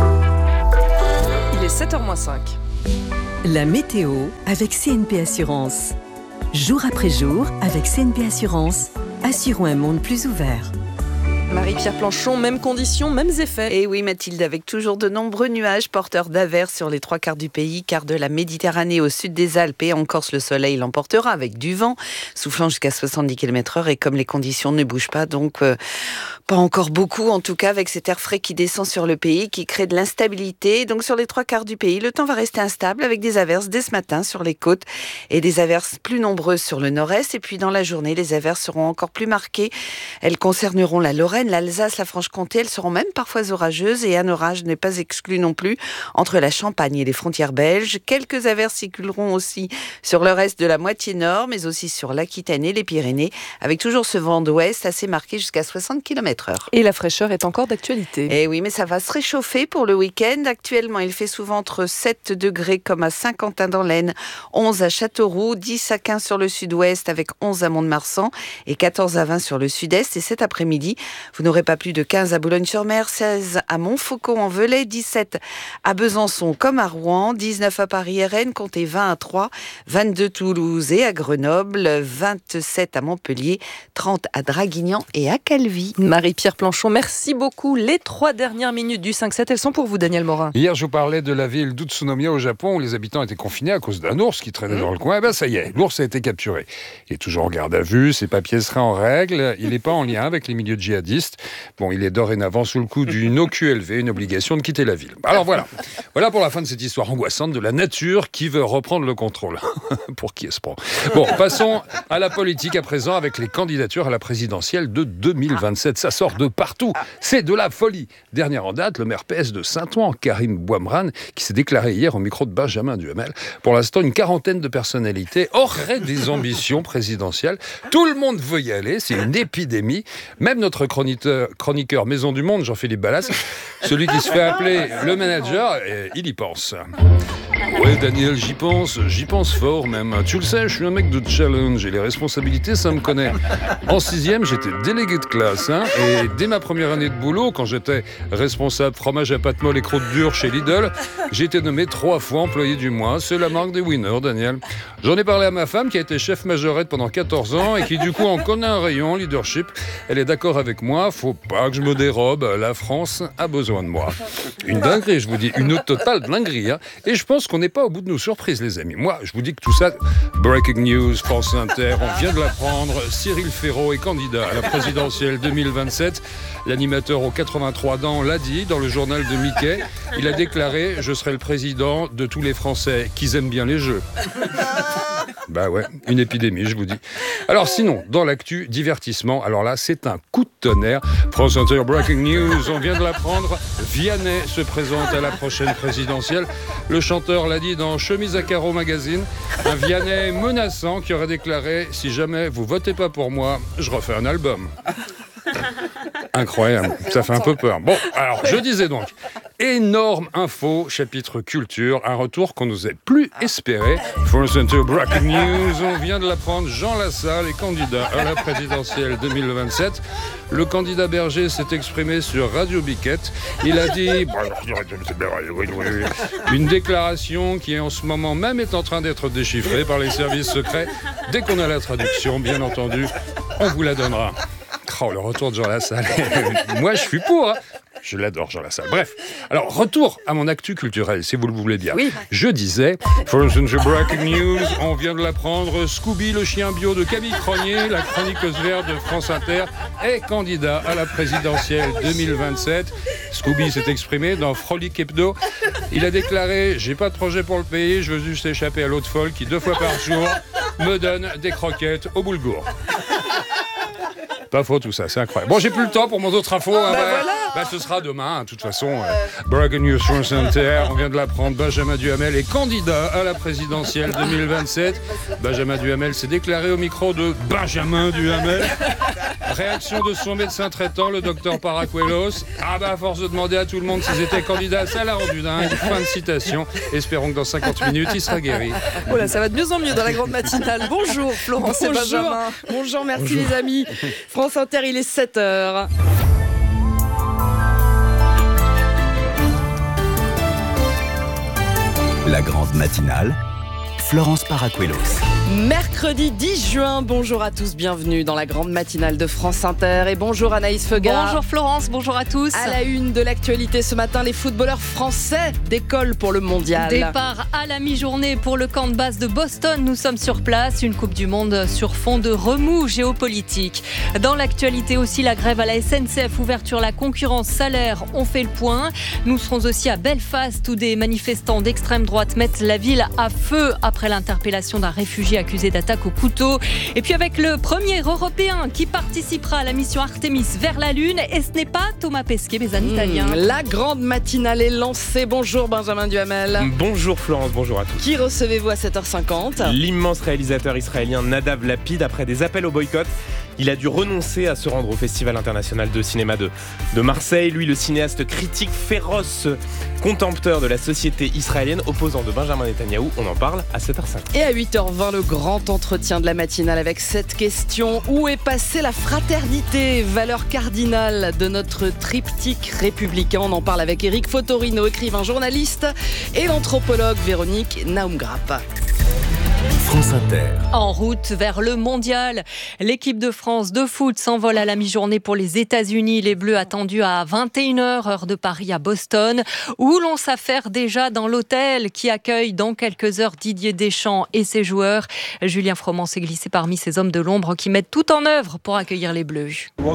Il est sept heures moins cinq. La météo avec C N P Assurance. Jour après jour, avec C N P Assurance, assurons un monde plus ouvert. Marie-Pierre Planchon, mêmes conditions, mêmes effets. Et oui Mathilde, avec toujours de nombreux nuages porteurs d'averses sur les trois quarts du pays, car de la Méditerranée au sud des Alpes et en Corse, le soleil l'emportera avec du vent, soufflant jusqu'à soixante-dix kilomètres heure. Et comme les conditions ne bougent pas, donc euh, pas encore beaucoup, en tout cas avec cet air frais qui descend sur le pays, qui crée de l'instabilité. Donc sur les trois quarts du pays, le temps va rester instable avec des averses dès ce matin sur les côtes et des averses plus nombreuses sur le nord-est. Et puis dans la journée, les averses seront encore plus marquées. Elles concerneront la Lorraine, l'Alsace, la Franche-Comté. Elles seront même parfois orageuses et un orage n'est pas exclu non plus entre la Champagne et les frontières belges. Quelques averses circuleront aussi sur le reste de la moitié nord, mais aussi sur l'Aquitaine et les Pyrénées, avec toujours ce vent d'ouest assez marqué jusqu'à soixante kilomètres heure. Et la fraîcheur est encore d'actualité. Eh oui, mais ça va se réchauffer pour le week-end. Actuellement, il fait souvent entre sept degrés comme à Saint-Quentin dans l'Aisne, onze à Châteauroux, dix à quinze sur le sud-ouest avec onze à Mont-de-Marsan et quatorze à vingt sur le sud-est. Et cet après-midi, vous n'aurez pas plus de quinze à Boulogne-sur-Mer, seize à Montfaucon-en-Velay, dix-sept à Besançon comme à Rouen, dix-neuf à Paris et Rennes, comptez vingt à Troyes, vingt-deux Toulouse et à Grenoble, vingt-sept à Montpellier, trente à Draguignan et à Calvi. Marie-Pierre Planchon, merci beaucoup. Les trois dernières minutes du cinq sept, elles sont pour vous, Daniel Morin. Hier, je vous parlais de la ville d'Utsunomiya au Japon où les habitants étaient confinés à cause d'un ours qui traînait mmh. dans le coin. Eh ben, ça y est, l'ours a été capturé. Il est toujours en garde à vue, ses papiers seraient en règle, il n'est pas en lien avec les milieux djihadistes. Bon, il est dorénavant sous le coup d'une O Q L V, une obligation de quitter la ville. Alors voilà, voilà pour la fin de cette histoire angoissante de la nature qui veut reprendre le contrôle. Pour qui elle se prend ? Bon, passons à la politique à présent avec les candidatures à la présidentielle de deux mille vingt-sept. Ça sort de partout, c'est de la folie. Dernière en date, le maire P S de Saint-Ouen, Karim Bouamran, qui s'est déclaré hier au micro de Benjamin Duhamel. Pour l'instant, une quarantaine de personnalités auraient des ambitions présidentielles. Tout le monde veut y aller, c'est une épidémie. Même notre chroniqueur, chroniqueur Maison du Monde, Jean-Philippe Ballas, celui qui se fait appeler le manager, il y pense. Ouais, Daniel, j'y pense, j'y pense fort même. Tu le sais, je suis un mec de challenge et les responsabilités, ça me connaît. En sixième, j'étais délégué de classe, hein, et dès ma première année de boulot, quand j'étais responsable fromage à pâte molle et croûte dure chez Lidl, j'ai été nommé trois fois employé du mois. C'est la marque des winners, Daniel. J'en ai parlé à ma femme qui a été chef majorette pendant quatorze ans et qui du coup en connaît un rayon leadership. Elle est d'accord avec moi, faut pas que je me dérobe, la France a besoin de moi. Une dinguerie, je vous dis, une totale dinguerie, hein. Et je pense qu'on n'est pas au bout de nos surprises, les amis. Moi, je vous dis que tout ça, breaking news, France Inter, on vient de l'apprendre, Cyril Ferraud est candidat à la présidentielle deux mille vingt-sept. L'animateur aux quatre-vingt-trois dents l'a dit dans le journal de Mickey. Il a déclaré « Je serai le président de tous les Français qui aiment bien les jeux ». Bah ouais, une épidémie, je vous dis. Alors sinon, dans l'actu, divertissement, alors là, c'est un coup de tonnerre. France Inter Breaking News, on vient de l'apprendre. Vianney se présente à la prochaine présidentielle. Le chanteur l'a dit dans Chemise à carreaux magazine, un Vianney menaçant qui aurait déclaré « Si jamais vous votez pas pour moi, je refais un album ». Incroyable, ça fait un peu peur. Bon, alors je disais donc, énorme info, chapitre culture, un retour qu'on n'osait plus espérer. France Inter Breaking News, on vient de l'apprendre, Jean Lassalle est candidat à la présidentielle deux mille vingt-sept. Le candidat Berger s'est exprimé sur Radio Biquette. Il a dit une déclaration qui en ce moment même est en train d'être déchiffrée par les services secrets. Dès qu'on a la traduction, bien entendu, on vous la donnera. Oh, le retour de Jean Lassalle. Moi, je suis pour. Hein. Je l'adore, Jean Lassalle. Bref, alors, retour à mon actu culturel, si vous le voulez bien. Oui. Je disais, for the breaking news, on vient de l'apprendre, Scooby, le chien bio de Camille Cronier, la chroniqueuse verte de France Inter, est candidat à la présidentielle deux mille vingt-sept. Scooby s'est exprimé dans Frolic Hebdo. Il a déclaré « J'ai pas de projet pour le pays, je veux juste échapper à l'eau de folle qui, deux fois par jour, me donne des croquettes au boulgour. » Pas faux tout ça, c'est incroyable. Bon, j'ai plus le temps pour mon autre info. Hein, bah, bah, voilà. bah, ce sera demain, de toute façon. Euh, Breaking News France Inter, on vient de l'apprendre, Benjamin Duhamel est candidat à la présidentielle deux mille vingt-sept. Benjamin Duhamel s'est déclaré au micro de Benjamin Duhamel. Réaction de son médecin traitant, le docteur Paracuelos. Ah bah, à force de demander à tout le monde s'ils étaient candidats, ça l'a rendu dingue. Fin de citation. Espérons que dans cinquante minutes, il sera guéri. Voilà, ça va de mieux en mieux dans la grande matinale. Bonjour Florence et Benjamin. Bonjour, merci Bonjour. Les amis. France Inter, il est sept heures. La grande matinale, Florence Paracuelos. Mercredi dix juin, bonjour à tous, bienvenue dans la grande matinale de France Inter et bonjour Anaïs Feugard. Bonjour Florence, bonjour à tous. À la une de l'actualité ce matin, les footballeurs français décollent pour le mondial. Départ à la mi-journée pour le camp de base de Boston, nous sommes sur place, une Coupe du Monde sur fond de remous géopolitique. Dans l'actualité aussi, la grève à la S N C F, ouverture la concurrence, salaire, on fait le point. Nous serons aussi à Belfast où des manifestants d'extrême droite mettent la ville à feu après l'interpellation d'un réfugié accusé d'attaque au couteau. Et puis avec le premier Européen qui participera à la mission Artemis vers la Lune, et ce n'est pas Thomas Pesquet, mais un mmh, Italien. La grande matinale est lancée. Bonjour Benjamin Duhamel. Bonjour Florence, bonjour à tous. Qui recevez-vous à sept heures cinquante ? L'immense réalisateur israélien Nadav Lapid, après des appels au boycott, il a dû renoncer à se rendre au Festival international de cinéma de, de Marseille. Lui, le cinéaste critique féroce, contempteur de la société israélienne, opposant de Benjamin Netanyahou. On en parle à sept heures cinquante. Et à huit heures vingt, le grand entretien de la matinale avec cette question. Où est passée la fraternité, valeur cardinale de notre triptyque républicain? On en parle avec Éric Fotorino, écrivain, journaliste, et l'anthropologue Véronique Naumgrapp. France Inter. En route vers le mondial, l'équipe de France de foot s'envole à la mi-journée pour les États-Unis. Les Bleus attendus à vingt et une heures, heure de Paris à Boston, où l'on s'affaire déjà dans l'hôtel qui accueille dans quelques heures Didier Deschamps et ses joueurs. Julien Froment s'est glissé parmi ces hommes de l'ombre qui mettent tout en œuvre pour accueillir les Bleus.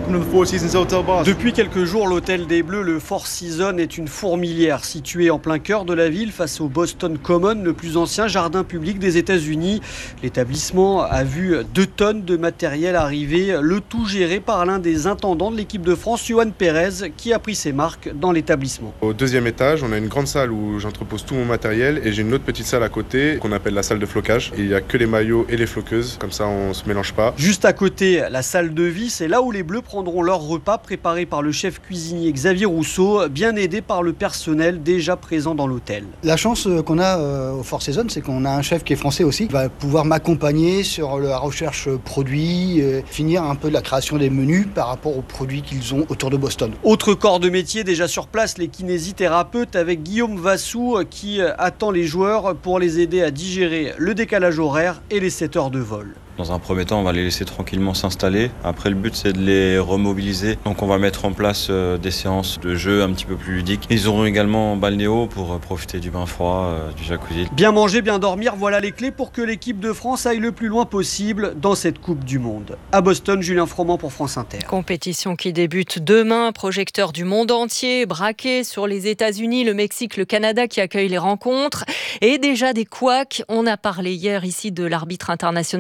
Depuis quelques jours, l'hôtel des Bleus, le Four Seasons, est une fourmilière située en plein cœur de la ville face au Boston Common, le plus ancien jardin public des États-Unis. L'établissement a vu deux tonnes de matériel arriver, le tout géré par l'un des intendants de l'équipe de France, Yoann Pérez, qui a pris ses marques dans l'établissement. Au deuxième étage, on a une grande salle où j'entrepose tout mon matériel et j'ai une autre petite salle à côté qu'on appelle la salle de flocage. Et il n'y a que les maillots et les floqueuses, comme ça on ne se mélange pas. Juste à côté, la salle de vie, c'est là où les Bleus prendront leur repas préparé par le chef cuisinier Xavier Rousseau, bien aidé par le personnel déjà présent dans l'hôtel. La chance qu'on a au Four Seasons, c'est qu'on a un chef qui est français aussi, qui va pouvoir m'accompagner sur la recherche produits, euh, finir un peu la création des menus par rapport aux produits qu'ils ont autour de Boston. Autre corps de métier déjà sur place, les kinésithérapeutes avec Guillaume Vassou qui attend les joueurs pour les aider à digérer le décalage horaire et les sept heures de vol. Dans un premier temps, on va les laisser tranquillement s'installer. Après, le but, c'est de les remobiliser. Donc, on va mettre en place euh, des séances de jeu un petit peu plus ludiques. Ils auront également balnéo pour euh, profiter du bain froid, euh, du jacuzzi. Bien manger, bien dormir, voilà les clés pour que l'équipe de France aille le plus loin possible dans cette Coupe du Monde. À Boston, Julien Froment pour France Inter. Compétition qui débute demain. Projecteur du monde entier, braqué sur les États-Unis, le Mexique, le Canada qui accueillent les rencontres. Et déjà des couacs. On a parlé hier ici de l'arbitre international somalien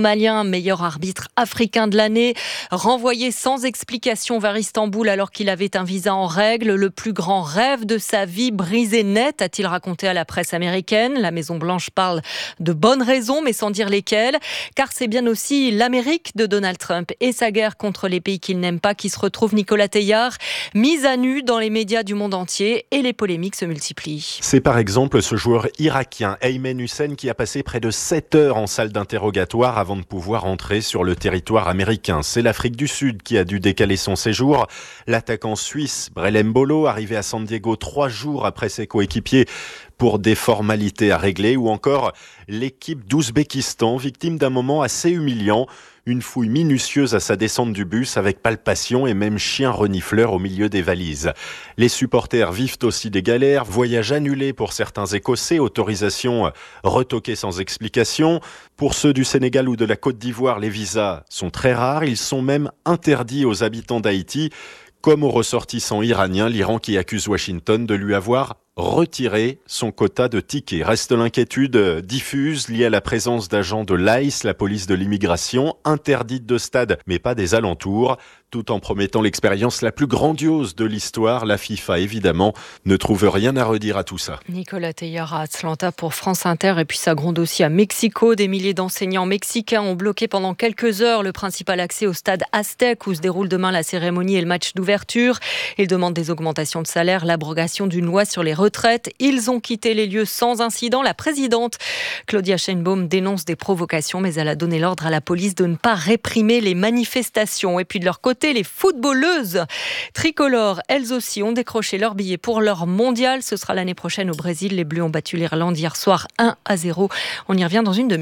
somalien, meilleur arbitre africain de l'année, renvoyé sans explication vers Istanbul alors qu'il avait un visa en règle. Le plus grand rêve de sa vie brisé net, a-t-il raconté à la presse américaine. La Maison-Blanche parle de bonnes raisons, mais sans dire lesquelles, car c'est bien aussi l'Amérique de Donald Trump et sa guerre contre les pays qu'il n'aime pas qui se retrouve, Nicolas Teillard, mise à nu dans les médias du monde entier et les polémiques se multiplient. C'est par exemple ce joueur irakien, Ayman Hussein, qui a passé près de sept heures en salle d'interrogatoire avant de pouvoir entrer sur le territoire américain. C'est l'Afrique du Sud qui a dû décaler son séjour. L'attaquant suisse, Brel Mbolo, arrivé à San Diego trois jours après ses coéquipiers pour des formalités à régler, ou encore l'équipe d'Ouzbékistan, victime d'un moment assez humiliant. Une fouille minutieuse à sa descente du bus avec palpation et même chien renifleur au milieu des valises. Les supporters vivent aussi des galères, voyages annulés pour certains Écossais, autorisation retoquée sans explication. Pour ceux du Sénégal ou de la Côte d'Ivoire, les visas sont très rares, ils sont même interdits aux habitants d'Haïti, comme aux ressortissants iraniens, l'Iran qui accuse Washington de lui avoir retiré son quota de tickets. Reste l'inquiétude diffuse liée à la présence d'agents de l'I C E, la police de l'immigration, interdite de stade, mais pas des alentours. Tout en promettant l'expérience la plus grandiose de l'histoire, la FIFA, évidemment, ne trouve rien à redire à tout ça. Nicolas Teillard à Atlanta pour France Inter. Et puis ça gronde aussi à Mexico. Des milliers d'enseignants mexicains ont bloqué pendant quelques heures le principal accès au stade Aztec où se déroule demain la cérémonie et le match d'ouverture. Ils demandent des augmentations de salaire, l'abrogation d'une loi sur les retraites. Ils ont quitté les lieux sans incident. La présidente Claudia Sheinbaum dénonce des provocations, mais elle a donné l'ordre à la police de ne pas réprimer les manifestations. Et puis de leur côté, les footballeuses tricolores, elles aussi, ont décroché leur billet pour leur mondial. Ce sera l'année prochaine au Brésil. Les Bleus ont battu l'Irlande hier soir un à zéro. On y revient dans une demi-heure.